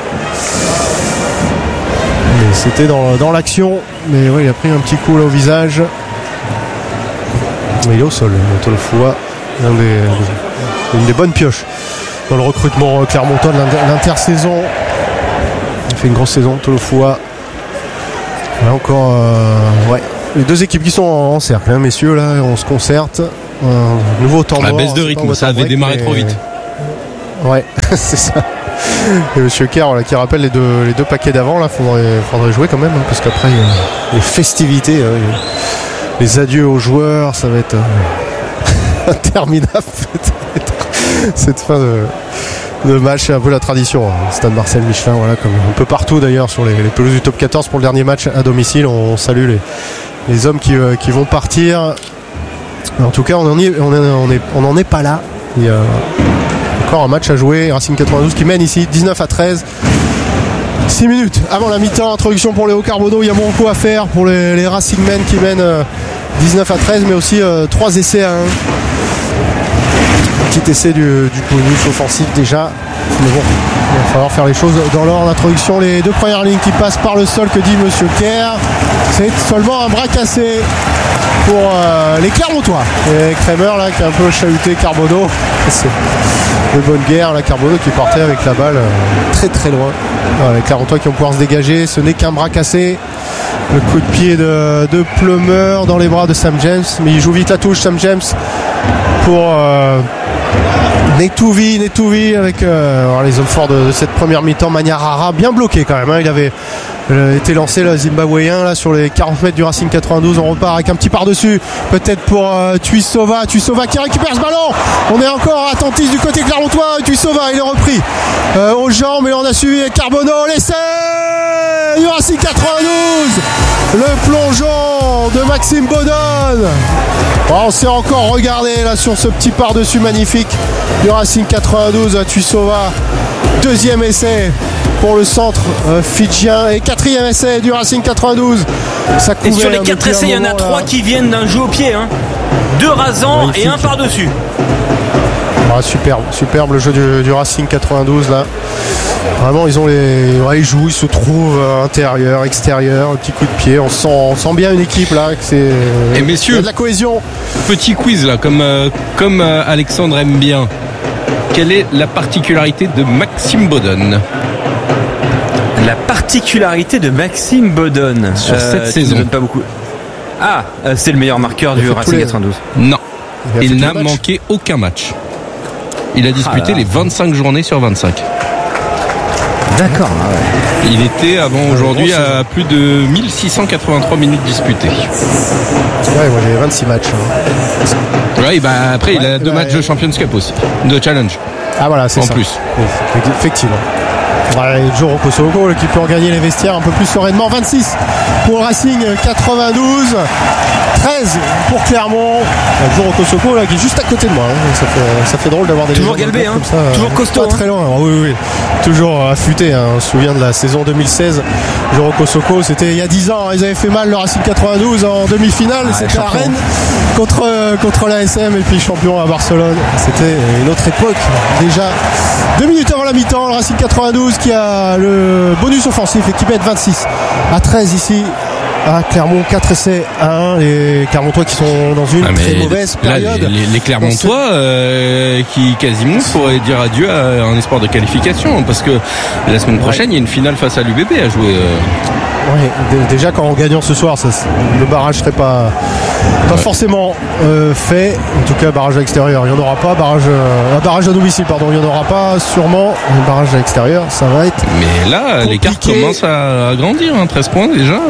B: Et c'était dans, dans l'action, mais ouais, il a pris un petit coup là au visage. Mais il est au sol, Tolofoua, une des, une des bonnes pioches dans le recrutement clermontois de l'intersaison. fait une grosse saison. Tolofoa. Là encore, euh, ouais. Les deux équipes qui sont en, en cercle, hein, messieurs, là, on se concerte. Un nouveau temps mort.
C: La baisse de rythme, ça avait break, démarré mais... trop vite.
B: Ouais, c'est ça. Et Monsieur Kerr, voilà, qui rappelle les deux, les deux paquets d'avant, là, faudrait, faudrait jouer quand même, hein, parce qu'après, il y a les festivités, euh, les adieux aux joueurs, ça va être euh, interminable, peut-être, cette fin de, de match. C'est un peu la tradition, hein. Stade Marcel Michelin, voilà, comme un peu partout d'ailleurs, sur les, les pelouses du top quatorze pour le dernier match à domicile. On salue les, les hommes qui, euh, qui vont partir. En tout cas, on n'en est, on est, on est, on en est pas là. Il y a encore un match à jouer. Racing quatre-vingt-douze qui mène ici dix-neuf à treize. six minutes avant la mi-temps. Introduction pour Léo Carbonneau. Il y a beaucoup à faire pour les, les Racingmen qui mènent euh, dix-neuf à treize, mais aussi euh, trois essais à un. Petit essai du, du bonus offensif déjà. Mais bon, il va falloir faire les choses dans l'ordre. Introduction, les deux premières lignes qui passent par le sol, que dit Monsieur Kerr. C'est seulement un bras cassé pour euh, les Clermontois. Et Kramer là qui a un peu chahuté Carbonneau. C'est de bonne guerre là, Carbonneau qui partait avec la balle euh, très très loin. Voilà, les Clermontois qui vont pouvoir se dégager. Ce n'est qu'un bras cassé. Le coup de pied de, de Plummer dans les bras de Sam James. Mais il joue vite la touche, Sam James, pour euh, Netouvi, Netouvi avec euh, les hommes forts de, de cette première mi-temps. Maniarara bien bloqué quand même, hein. Il avait euh, été lancé le Zimbabwéen là sur les quarante mètres du Racing quatre-vingt-douze. On repart avec un petit par-dessus, peut-être pour euh, Tuisova. Tuisova qui récupère ce ballon. On est encore attentif du côté clermontois. Tuisova, il est repris euh, aux jambes, et on a suivi Carbonneau. L'essai du Racing quatre-vingt-douze, le plongeon de Maxime Baudonne. Bon, on s'est encore regardé là sur ce petit par-dessus magnifique du Racing quatre-vingt-douze à Tuisova. Deuxième essai pour le centre euh, fidjien, et quatrième essai du Racing quatre-vingt-douze.
A: Ça et sur les quatre essais, il y en a trois qui viennent d'un jeu au pied, hein. Deux rasants. Magnifique. Et un par-dessus.
B: Ah, superbe, superbe le jeu du, du Racing quatre-vingt-douze là. Vraiment, ils ont les, ouais, ils jouent, ils se trouvent euh, intérieur, extérieur, un petit coup de pied. On sent, on sent bien une équipe là. Que c'est,
C: et messieurs, il y a
B: de la cohésion.
C: Petit quiz là, comme euh, comme euh, Alexandre aime bien. Quelle est la particularité de Maxime Baudonne?
A: La particularité de Maxime Baudonne
C: sur euh, cette saison.
A: Ne donne pas beaucoup. Ah, euh, c'est le meilleur marqueur du Racing les... quatre-vingt-douze.
C: Non, il, il n'a manqué aucun match. Il a disputé ah les vingt-cinq journées sur vingt-cinq.
A: D'accord. Ah ouais.
C: Il était avant aujourd'hui à plus de mille six cent quatre-vingt-trois minutes disputées.
B: Ouais, moi j'ai vingt-six matchs. Hein.
C: Ouais, bah après ouais, il a deux bah, matchs de Champions Cup aussi, de Challenge.
B: Ah voilà, c'est
C: en
B: ça.
C: En plus.
B: Oui, effectivement. Ouais, Joe Rokosoko qui peut regagner les vestiaires un peu plus sereinement. vingt-six pour le Racing quatre-vingt-douze. treize pour Clermont. Joe Rokosoko là qui est juste à côté de moi. Hein. Ça, fait, ça fait drôle d'avoir des
A: toujours galbé, hein. Ça, toujours costaud.
B: Pas hein. Très loin. Hein. Oui, oui, toujours affûté. Hein. On se souvient de la saison deux mille seize. Joe Rokosoko, c'était il y a dix ans. Hein. Ils avaient fait mal le Racing quatre-vingt-douze en demi-finale. Ah, c'était à Rennes contre, contre l'A S M et puis champion à Barcelone. C'était une autre époque. Déjà deux minutes avant la mi-temps, le Racing quatre-vingt-douze qui a le bonus offensif et qui met vingt-six à treize ici à Clermont. Quatre essais à un. Les Clermontois qui sont dans une ah très mauvaise
C: là,
B: période.
C: Les, les Clermontois euh, qui quasiment pourraient dire adieu à un espoir de qualification, parce que la semaine prochaine ouais. il y a une finale face à l'U B B à jouer. Euh...
B: Oui, déjà qu'en gagnant ce soir, ça, le barrage serait pas, pas ouais. forcément euh, fait. En tout cas, barrage à l'extérieur, il n'y en aura pas. Barrage, euh, barrage à domicile, pardon, il n'y en aura pas. Sûrement, un barrage à l'extérieur, ça va être.
C: Mais là, l'écart commence à, à grandir, hein, treize points déjà.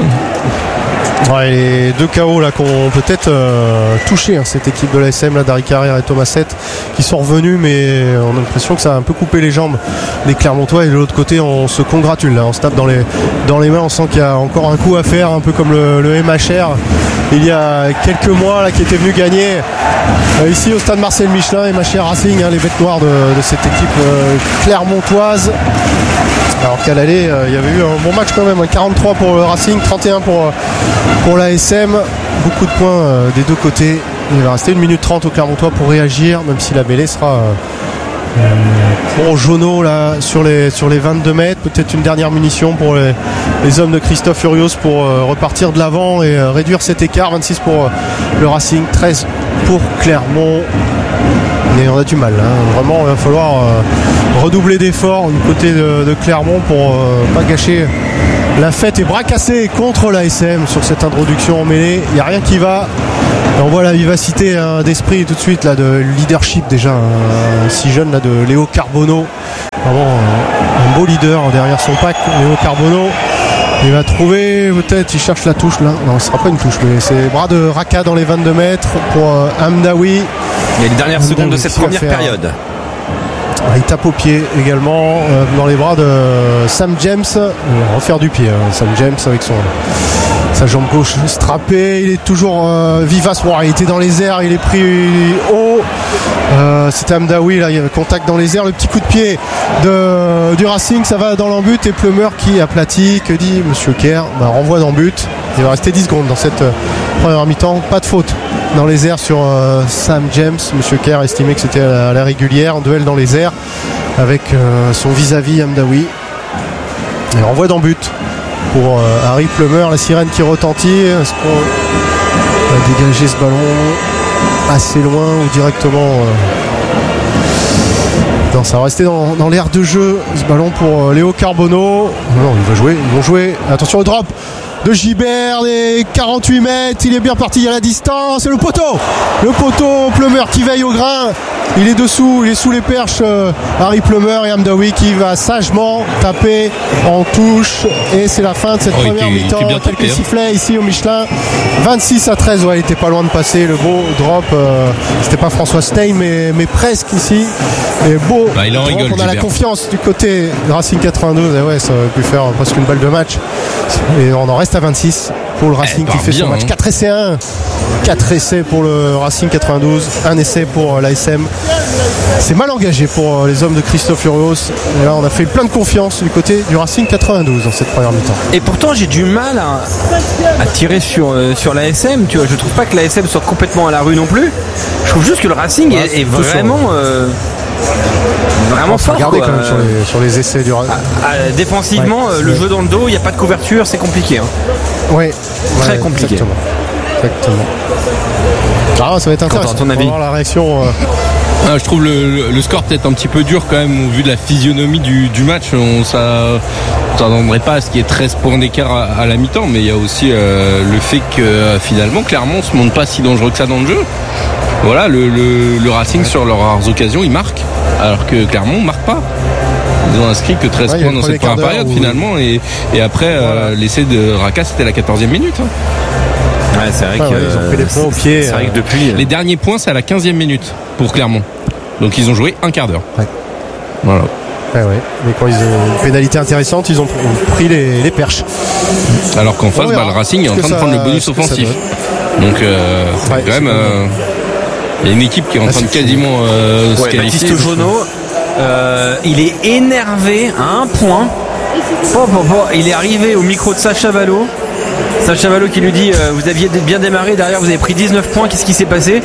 B: Ouais, les deux K O là qui ont peut-être euh, touché hein, cette équipe de l'A S M là, Dari Carrière et Thomas Sett qui sont revenus, mais on a l'impression que ça a un peu coupé les jambes des Clermontois, et de l'autre côté on se congratule là, on se tape dans les, dans les mains, on sent qu'il y a encore un coup à faire, un peu comme le, le M H R il y a quelques mois là, qui était venu gagner euh, ici au stade Marcel Michelin. M H R Racing, hein, les bêtes noires de, de cette équipe euh, clermontoise. Alors qu'à l'aller, euh, il y avait eu un bon match quand même, hein, quarante-trois pour le Racing, trente et un pour, pour l'A S M. Beaucoup de points euh, des deux côtés. Il va rester une minute trente au Clermontois pour réagir, même si la mêlée sera euh, euh, pour Jono là, sur, les, sur les vingt-deux mètres. Peut-être une dernière munition pour les, les hommes de Christophe Furios pour euh, repartir de l'avant et euh, réduire cet écart. vingt-six pour euh, le Racing, treize pour Clermont. Mais on a du mal, hein. Vraiment il va falloir euh, redoubler d'efforts du côté de, de Clermont pour euh, pas gâcher la fête et bras cassés contre l'A S M sur cette introduction en mêlée. Il n'y a rien qui va. Et on voit la vivacité hein, d'esprit tout de suite là, de leadership déjà hein, si jeune là, de Léo Carbonneau. Vraiment un, un beau leader derrière son pack. Léo Carbonneau, il va trouver peut-être, il cherche la touche là. Non, ce sera pas une touche, mais c'est bras de Raka dans les vingt-deux mètres pour euh, Hamdaoui.
A: Il y a les dernières Hamdaoui secondes de cette première faire, période.
B: Il tape au pied également euh, dans les bras de Sam James. Il va refaire du pied, hein, Sam James avec son sa jambe gauche strappée. Il est toujours euh, vivace. Wow, il était dans les airs, il est pris haut. Euh, C'était Hamdaoui, là, il y avait contact dans les airs. Le petit coup de pied de, du Racing, ça va dans l'embut. Et Plumeur qui aplatit, que dit Monsieur Kerr, bah, renvoie dans but. Il va rester dix secondes dans cette euh, première mi-temps. Pas de faute dans les airs sur euh, Sam James. Monsieur Kerr estimait que c'était à la régulière, en duel dans les airs avec euh, son vis-à-vis Hamdaoui. Il renvoie dans but pour euh, Harry Plumeur. La sirène qui retentit. Est-ce qu'on va dégager ce ballon assez loin ou directement euh... Non, ça va rester dans, dans l'air de jeu ce ballon pour euh, Léo Carbonneau. Non, il va jouer, ils vont jouer. Attention au drop de Gibert, les quarante-huit mètres, il est bien parti à la distance, et le poteau le poteau, Plumeur qui veille au grain, il est dessous, il est sous les perches, euh, Harry Plumeur, et Hamdaoui qui va sagement taper en touche, et c'est la fin de cette oh, première mi-temps. Quelques hein. sifflets ici au Michelin, vingt-six à treize, ouais, il était pas loin de passer, le beau drop, euh, c'était pas François Stein mais, mais presque ici, et beau
C: bah, il en
B: drop,
C: rigole,
B: on a
C: Gilbert.
B: La confiance du côté de Racing quatre-vingt-douze, et ouais, ça aurait pu faire presque une balle de match, et on en reste à vingt-six pour le Racing eh, qui fait bien, son match. Hein. quatre essais à un. quatre essais pour le Racing quatre-vingt-douze. un essai pour l'A S M. C'est mal engagé pour les hommes de Christophe Urios. Et là, on a fait plein de confiance du côté du Racing quatre-vingt-douze dans cette première mi-temps.
A: Et pourtant, j'ai du mal à, à tirer sur, euh, sur l'A S M. Tu vois, je trouve pas que l'A S M soit complètement à la rue non plus. Je trouve juste que le Racing ouais, est, est vraiment... Euh, vraiment fort.
B: Regardez quand même sur les, sur les essais du Racing.
A: Défensivement, ouais, le jeu dans le dos, il n'y a pas de couverture, c'est compliqué. Hein.
B: Oui,
A: très
B: ouais,
A: compliqué.
B: Exactement. exactement. Ah, ça va être intéressant.
A: Ton avis.
B: On va voir la réaction. Euh...
C: Ah, je trouve le, le score peut-être un petit peu dur quand même au vu de la physionomie du, du match. On ça, s'attendrait pas à ce qu'il y ait treize points d'écart à, à la mi-temps, mais il y a aussi euh, le fait que euh, finalement Clermont se montre pas si dangereux que ça dans le jeu. Voilà, le, le, le Racing sur leurs rares occasions, il marque, alors que Clermont marque pas. Ils ont inscrit que treize ouais, points dans cette première période où... finalement, et, et après voilà. euh, l'essai de Raka c'était la quatorzième minute. Hein.
A: Ouais, c'est vrai ah, que
B: ouais, ils ont pris les points au pied.
A: C'est vrai que depuis
C: les derniers points c'est à la quinzième minute pour Clermont. Donc ils ont joué un quart d'heure. Ouais. Voilà.
B: Ouais, ouais. Mais quand ils ont une pénalité intéressante, ils ont pris les, les perches.
C: Alors qu'en face, bah, le Racing est en train ça, de prendre le bonus offensif. Donc euh, ouais, quand même, euh, il y a une équipe qui est en ah, train de quasiment euh,
A: ouais, se qualifier. Baptiste Jonot, euh, il est énervé à un point. Oh, oh, oh, il est arrivé au micro de Sacha Valo. Sacha Valo qui lui dit euh, vous aviez bien démarré, derrière vous avez pris dix-neuf points, qu'est-ce qui s'est passé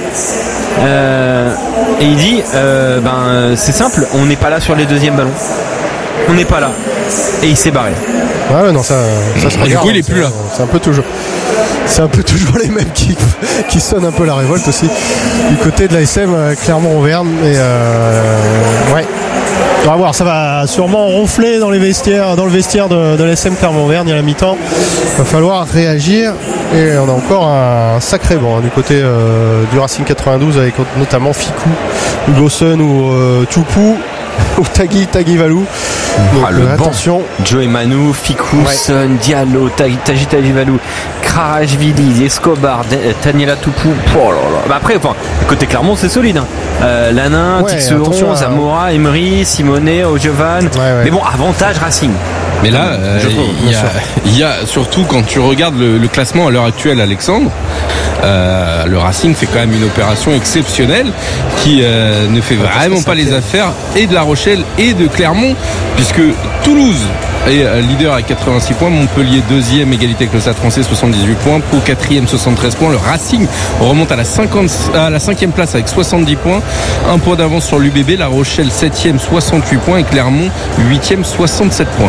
A: euh, et il dit euh, ben c'est simple, on n'est pas là sur les deuxièmes ballons, on n'est pas là, et il s'est barré.
B: Ouais non ça, ça se regarde.
C: Du coup il est plus là.
B: C'est un peu toujours c'est un peu toujours les mêmes qui, qui sonnent un peu la révolte aussi du côté de l'A S M Clermont-Auvergne. Et euh, ouais, on va voir, ça va sûrement ronfler dans les vestiaires, dans le vestiaire de, de l'A S M Clermont-Auvergne à la mi-temps. Il va falloir réagir, et on a encore un sacré banc hein, du côté euh, du Racing quatre-vingt-douze avec notamment Ficou, Hugo Sun ou euh, Toupou ou Tagui Tagui Valou.
A: Donc, ah, le
B: euh, attention,
A: Joe Manou, Ficou, ouais. Sun, Diallo, Tagui Tagui Valou, Krajvili, Escobar, Taniela Toupou. Oh là là. Bah après, enfin, côté Clermont, c'est solide. Hein. Euh, Lanin, ouais, Tixeron, Zamora, Emery, Simonet, Ojovan. Ouais, ouais. Mais bon, avantage Racing.
C: Mais là, euh, il, y a, il y a surtout quand tu regardes le, le classement à l'heure actuelle, Alexandre, euh, le Racing fait quand même une opération exceptionnelle qui euh, ne fait vraiment pas les affaires et de La Rochelle et de Clermont, puisque Toulouse est leader à quatre-vingt-six points, Montpellier deuxième, égalité avec le Stade Français soixante-dix-huit points, Pau quatrième soixante-treize points, le Racing remonte à la, cinquante, à la cinquième place avec soixante-dix points, un point d'avance sur l'U B B, La Rochelle septième soixante-huit points et Clermont huitième soixante-sept points.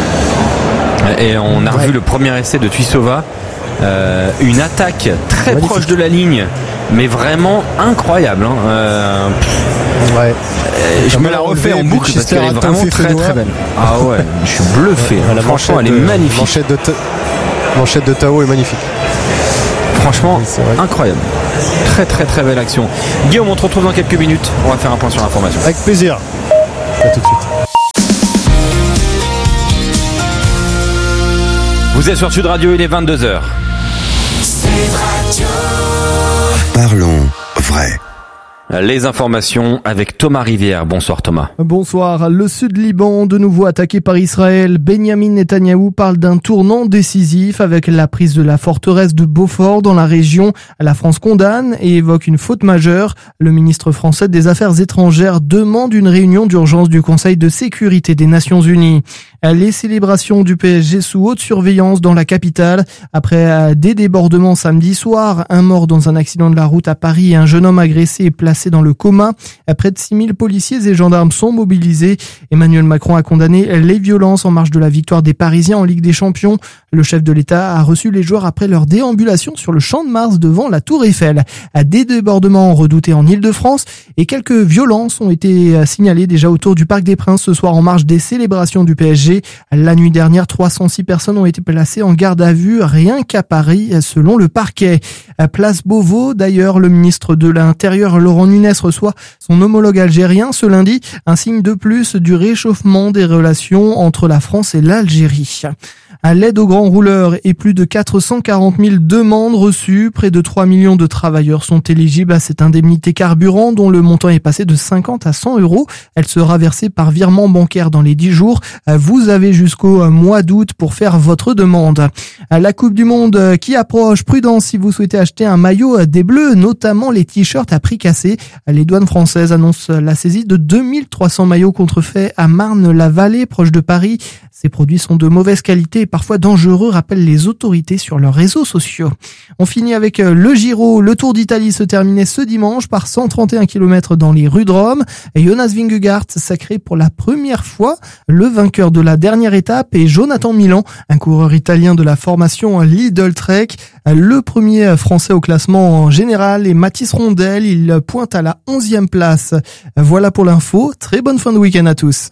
A: Et on a revu ouais. le premier essai de Tuisova, euh, une attaque très Magnifique. proche de la ligne, mais vraiment incroyable. Hein. Euh,
B: Ouais.
A: Euh, je me la refais en boucle parce qu'elle est vraiment très très belle. Ah ouais, je suis bluffé. Ouais, franchement, elle est magnifique.
B: Manchette de, ta... manchette de Tao est magnifique.
A: Franchement, incroyable. Très très très belle action. Guillaume, on te retrouve dans quelques minutes. On va faire un point sur l'information.
B: Avec plaisir. À tout de suite.
A: Vous êtes sur Sud Radio, il est vingt-deux heures.
D: Sud Radio.
E: Parlons vrai.
A: Les informations avec Thomas Rivière. Bonsoir Thomas.
F: Bonsoir. Le Sud-Liban, de nouveau attaqué par Israël. Benjamin Netanyahou parle d'un tournant décisif avec la prise de la forteresse de Beaufort dans la région. La France condamne et évoque une faute majeure. Le ministre français des Affaires étrangères demande une réunion d'urgence du Conseil de sécurité des Nations Unies. Les célébrations du P S G sous haute surveillance dans la capitale. Après des débordements samedi soir, un mort dans un accident de la route à Paris et un jeune homme agressé et placé dans le coma. Près de six mille policiers et gendarmes sont mobilisés. Emmanuel Macron a condamné les violences en marge de la victoire des Parisiens en Ligue des Champions. Le chef de l'État a reçu les joueurs après leur déambulation sur le Champ de Mars devant la Tour Eiffel. Des débordements redoutés en Île-de-France et quelques violences ont été signalées déjà autour du Parc des Princes ce soir en marge des célébrations du P S G. La nuit dernière, trois cent six personnes ont été placées en garde à vue, rien qu'à Paris, selon le parquet. À Place Beauvau, d'ailleurs, le ministre de l'Intérieur, Laurent Nunez, reçoit son homologue algérien ce lundi, un signe de plus du réchauffement des relations entre la France et l'Algérie. À l'aide aux grands rouleurs et plus de quatre cent quarante mille demandes reçues, près de trois millions de travailleurs sont éligibles à cette indemnité carburant dont le montant est passé de cinquante à cent euros. Elle sera versée par virement bancaire dans les dix jours. Vous avez jusqu'au mois d'août pour faire votre demande. La Coupe du Monde qui approche, prudence si vous souhaitez acheter un maillot des Bleus, notamment les t-shirts à prix cassé. Les douanes françaises annoncent la saisie de deux mille trois cents maillots contrefaits à Marne-la-Vallée, proche de Paris. Ces produits sont de mauvaise qualité et parfois dangereux, rappellent les autorités sur leurs réseaux sociaux. On finit avec le Giro. Le Tour d'Italie se terminait ce dimanche par cent trente et un kilomètres dans les rues de Rome. Et Jonas Vingegaard sacré pour la première fois le vainqueur de la dernière étape et Jonathan Milan, un coureur italien de la formation Lidl Trek, le premier français au classement en général et Mathis Rondel, il pointe à la onzième place. Voilà pour l'info. Très bonne fin de week-end à tous.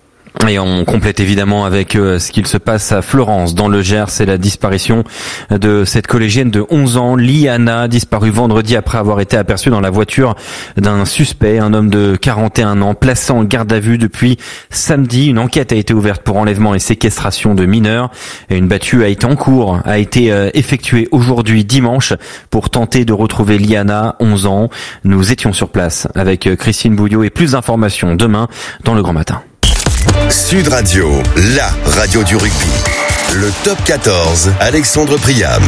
A: Et on complète évidemment avec euh, ce qu'il se passe à Florence, dans le Gers. C'est la disparition de cette collégienne de onze ans, Liana, disparue vendredi après avoir été aperçue dans la voiture d'un suspect, un homme de quarante et un ans, placé en garde à vue depuis samedi. Une enquête a été ouverte pour enlèvement et séquestration de mineurs. Et une battue a été en cours, a été euh, effectuée aujourd'hui dimanche pour tenter de retrouver Liana, onze ans. Nous étions sur place avec Christine Bouillot et plus d'informations demain dans le Grand Matin.
E: Sud Radio, la radio du rugby. Le top quatorze, Alexandre Priam.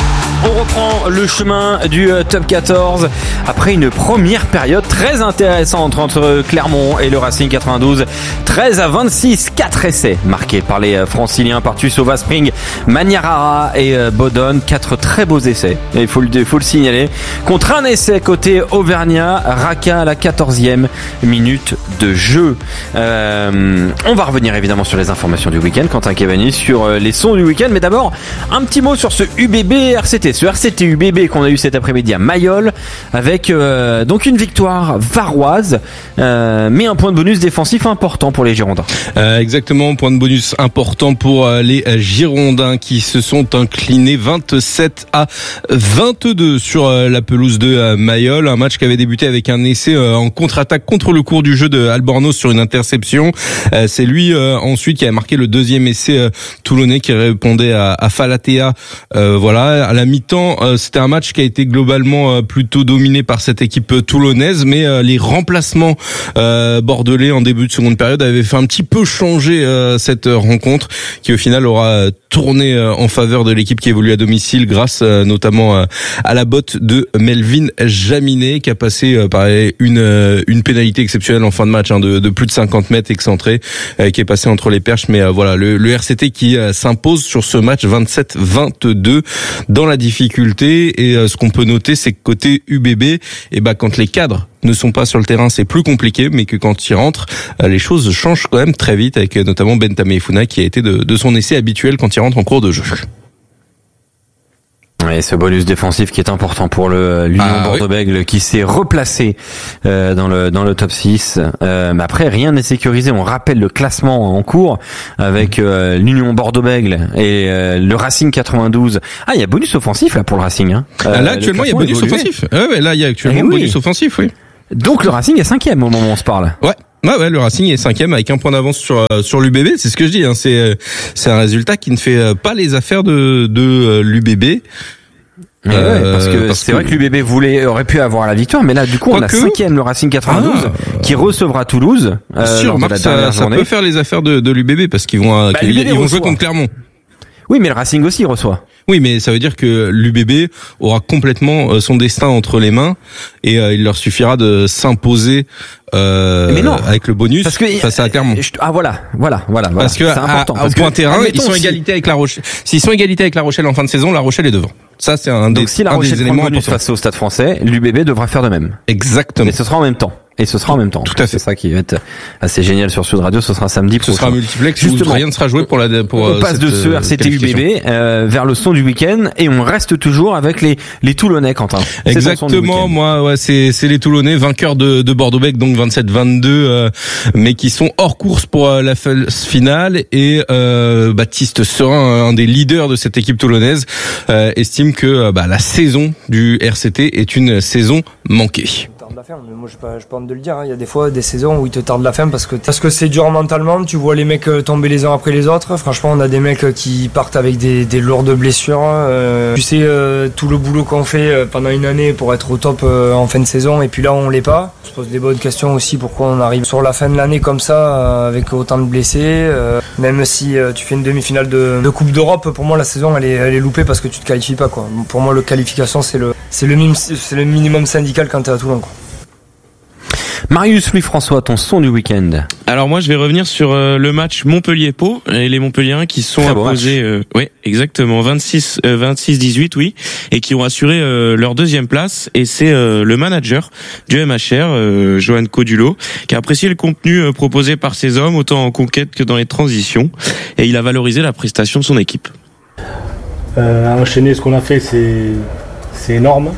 A: On reprend le chemin du top quatorze après une première période très intéressante entre Clermont et le Racing quatre-vingt-douze. treize à vingt-six, quatre essais marqués par les Franciliens par Tussauva Spring, Maniarara et Bodon. Quatre très beaux essais, il faut le, faut le signaler. Contre un essai côté Auvergnat, Raka à la quatorzième minute de jeu. Euh, on va revenir évidemment sur les informations du week-end. Quentin Cavani sur les sons du week-end. Mais d'abord, un petit mot sur ce U B B R C T. Ce R C T U B B qu'on a eu cet après-midi à Mayol avec euh, donc une victoire varoise euh, mais un point de bonus défensif important pour les Girondins.
C: Euh, exactement, point de bonus important pour euh, les Girondins qui se sont inclinés vingt-sept à vingt-deux sur euh, la pelouse de euh, Mayol. Un match qui avait débuté avec un essai euh, en contre-attaque contre le cours du jeu de Albornoz sur une interception. Euh, c'est lui euh, ensuite qui a marqué le deuxième essai euh, toulonnais qui répondait à, à Falatea. Euh, voilà, à la mi-temps, euh, c'était un match qui a été globalement euh, plutôt dominé par cette équipe euh, toulonnaise, mais euh, les remplacements euh, bordelais en début de seconde période avaient fait un petit peu changer euh, cette rencontre qui au final aura tourné euh, en faveur de l'équipe qui évolue à domicile grâce euh, notamment euh, à la botte de Melvin Jaminet qui a passé euh, par une euh, une pénalité exceptionnelle en fin de match hein, de, de plus de cinquante mètres excentré euh, qui est passé entre les perches, mais euh, voilà le, le R C T qui euh, s'impose sur ce match vingt-sept vingt-deux dans la difficulté. Et euh, ce qu'on peut noter, c'est que côté U B B, et ben quand les cadres ne sont pas sur le terrain, c'est plus compliqué, mais que quand ils rentrent, euh, les choses changent quand même très vite, avec euh, notamment Bentamé Funa qui a été de, de son essai habituel quand il rentre en cours de jeu.
A: Et ce bonus défensif qui est important pour le l'Union ah, Bordeaux-Bègles oui. qui s'est replacé euh, dans le dans le top six. Euh, mais après rien n'est sécurisé. On rappelle le classement en cours avec euh, l'Union Bordeaux-Bègles et euh, le Racing quatre-vingt-douze. Ah, il y a bonus offensif là pour le Racing. Hein.
C: Euh, là actuellement il y a bonus évolué. offensif. Ah ouais, là il y a actuellement oui. bonus offensif, oui.
A: Donc le Racing est cinquième au moment où on se parle.
C: Ouais. Ouais, ouais, le Racing est cinquième avec un point d'avance sur euh, sur l'U B B. C'est ce que je dis. Hein. C'est euh, c'est un résultat qui ne fait euh, pas les affaires de de euh, l'U B B.
A: Euh, ouais, parce que parce c'est que... vrai que l'U B B voulait aurait pu avoir la victoire, mais là du coup on a cinquième le Racing quatre-vingt-douze ah. qui recevra Toulouse.
C: Euh, sûr, Marc, ça, ça peut faire les affaires de, de l'U B B parce qu'ils vont bah, ils, ils vont jouer contre Clermont.
A: Oui, mais le Racing aussi reçoit.
C: Oui, mais ça veut dire que l'U B B aura complètement son destin entre les mains et euh, il leur suffira de s'imposer euh,
A: mais non,
C: avec le bonus parce que, face à Clermont.
A: Ah voilà, voilà, voilà.
C: Parce que
A: c'est important.
C: À, au point terrain, ils sont égalité avec La Rochelle. S'ils sont égalité avec La Rochelle en fin de saison, La Rochelle est devant. Ça, c'est un des,
A: Donc, si La Rochelle
C: des éléments
A: importants face au Stade Français, l'U B B devra faire de même.
C: Exactement.
A: Et ce sera en même temps. Et ce sera en même temps.
C: Tout à fait.
A: C'est ça qui va être assez génial sur Sud Radio. Ce sera samedi
C: prochain. Ce sera multiplex. Justement, rien ne sera joué pour la. Pour
A: on passe de ce R C T U B B euh, vers le son du week-end et on reste toujours avec les les Toulonnais, Quentin.
C: Exactement. Moi, ouais, c'est c'est les Toulonnais vainqueurs de de Bordeaux-Bègles, donc vingt-sept vingt-deux, euh, mais qui sont hors course pour euh, la phase finale. Et euh, Baptiste Serin, un des leaders de cette équipe toulonnaise, euh, estime que euh, bah, la saison du R C T est une saison manquée.
G: De la ferme, mais moi j'ai pas, j'ai pas honte de le dire, hein. Il y a des fois des saisons où ils te tardent la fin parce que parce que c'est dur mentalement, tu vois les mecs tomber les uns après les autres. Franchement, on a des mecs qui partent avec des, des lourdes blessures. Euh, tu sais euh, tout le boulot qu'on fait pendant une année pour être au top euh, en fin de saison et puis là on l'est pas. On se pose des bonnes questions aussi pourquoi on arrive sur la fin de l'année comme ça euh, avec autant de blessés. Euh, même si euh, tu fais une demi-finale de, de Coupe d'Europe, pour moi la saison elle est, elle est loupée parce que tu te qualifies pas quoi. Pour moi le qualification c'est le c'est le minimum c'est le minimum syndical quand t'es à Toulon quoi.
A: Marius Louis-François, ton son du week-end.
H: Alors moi, je vais revenir sur euh, le match Montpellier-Pau et les Montpelliérains qui sont Très imposés, euh, oui, exactement, vingt-six dix-huit, oui, et qui ont assuré euh, leur deuxième place. Et c'est euh, le manager du M H R, euh, Johan Codulo, qui a apprécié le contenu euh, proposé par ces hommes, autant en conquête que dans les transitions, et il a valorisé la prestation de son équipe.
I: Euh, enchaîner ce qu'on a fait, c'est c'est énorme,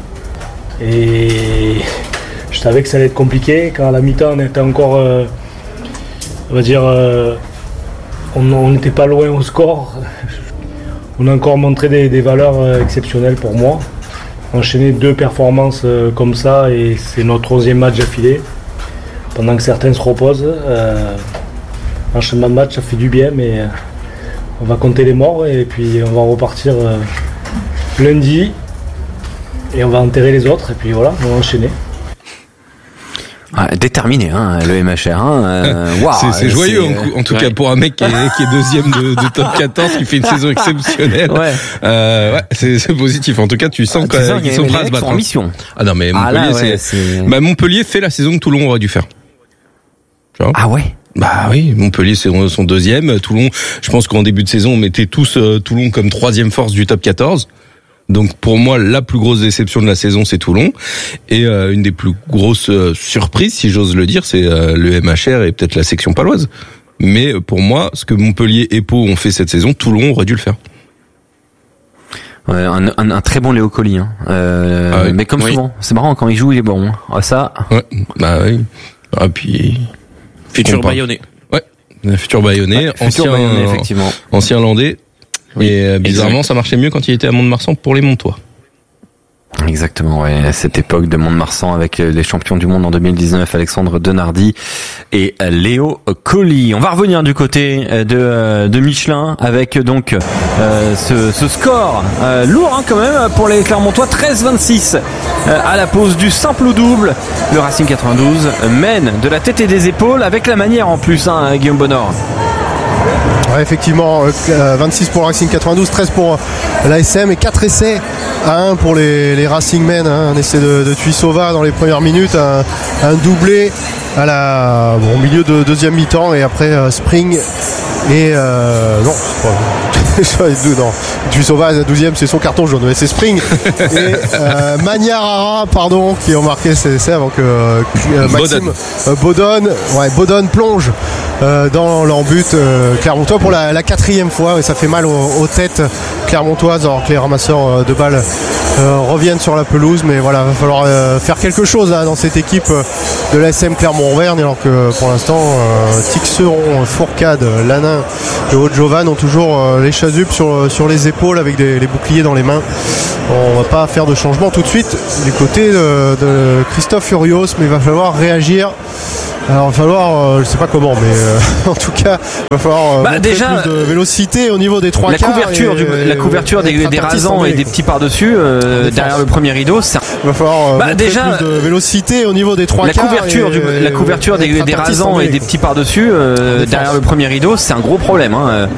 I: et je savais que ça allait être compliqué. Quand à la mi-temps on était encore, euh, on va dire, euh, on n'était pas loin au score. On a encore montré des, des valeurs euh, exceptionnelles pour moi. Enchaîner deux performances euh, comme ça et c'est notre onzième match d'affilée. Pendant que certains se reposent, euh, l'enchaînement de match ça fait du bien, mais euh, on va compter les morts et puis on va repartir euh, lundi et on va enterrer les autres et puis voilà, on va enchaîner.
A: Ah, déterminé, hein, le M H R. Hein, euh, wow,
C: c'est, c'est joyeux, c'est... En, en tout ouais. cas pour un mec qui est, qui est deuxième de, de top quatorze, qui fait une saison exceptionnelle. Ouais, euh, ouais c'est, c'est positif. En tout cas, tu sens ah, qu'ils sont prêts à se battre.
A: En mission.
C: Ah non, mais Montpellier, ah là, ouais, c'est... c'est... Bah, Montpellier fait la saison que Toulon aurait dû faire.
A: Tu vois ? Ah ouais.
C: Bah oui, Montpellier c'est son deuxième. Toulon, je pense qu'en début de saison, on mettait tous euh, Toulon comme troisième force du top quatorze. Donc pour moi, la plus grosse déception de la saison, c'est Toulon. Et euh, une des plus grosses euh, surprises, si j'ose le dire, c'est euh, le M H R et peut-être la section paloise. Mais pour moi, ce que Montpellier et Pau ont fait cette saison, Toulon aurait dû le faire.
A: Ouais, un, un, un très bon Léo Colli. Hein. Euh, ah oui. Mais comme oui. souvent, c'est marrant, quand il joue, il est bon. Ah, ça...
C: Ouais, bah oui. Ah puis...
H: Futur Bayonnais.
C: Ouais, futur Bayonnais, ouais, ancien, futur Bayonnais, effectivement. Ancien Landais. Oui, et euh, bizarrement, exact. Ça marchait mieux quand il était à Mont-de-Marsan pour les Montois.
A: Exactement, ouais. À cette époque de Mont-de-Marsan avec les champions du monde en deux mille dix-neuf, Alexandre Denardi et Léo Colli. On va revenir du côté de, de Michelin avec donc euh, ce, ce score euh, lourd hein, quand même pour les Clermontois, treize vingt-six euh, à la pause du simple ou double. Le Racing quatre-vingt-douze mène de la tête et des épaules avec la manière en plus, hein, Guillaume Bonnord.
B: Ouais, effectivement, euh, vingt-six pour le Racing quatre-vingt-douze, treize pour l'A S M et quatre essais à un pour les, les Racing Men. Hein, un essai de, de Tuisova dans les premières minutes, un, un doublé à la, bon, au milieu de deuxième mi-temps et après euh, Spring et euh, non, non, Tuisova, la douzième, c'est son carton jaune, mais c'est Spring et euh, Magnarara, pardon, qui ont marqué ces essais avant que euh, Maxime Bodon, ouais, Bodon plonge euh, dans l'embut euh, clermontois pour la, la quatrième fois. Et ça fait mal aux, aux têtes clermontoises alors que les ramasseurs de balles euh, reviennent sur la pelouse. Mais voilà, va falloir euh, faire quelque chose là, dans cette équipe de l'A S M Clermont-Auvergne, alors que pour l'instant euh, Tixeron, Fourcade, Lanin et Haute-Jovan ont toujours euh, les chasupes sur, sur les épaules avec des, les boucliers dans les mains. On va pas faire de changement tout de suite du côté de, de Christophe Furios, mais il va falloir réagir. Alors, il va falloir, euh, je sais pas comment, mais euh, en tout cas, il va falloir euh,
A: bah, déjà,
B: plus de vélocité au niveau des trois
A: la
B: quarts.
A: Couverture
B: et,
A: du, la couverture des, des rasants et des petits par-dessus euh, derrière le premier rideau. Ça...
B: Il va falloir euh,
A: bah, déjà,
B: plus de vélocité au niveau des trois
A: la
B: quarts.
A: Couverture
B: et,
A: du, la couverture des, des rasants et des petits par-dessus euh, derrière le premier rideau, c'est un gros problème. Hein.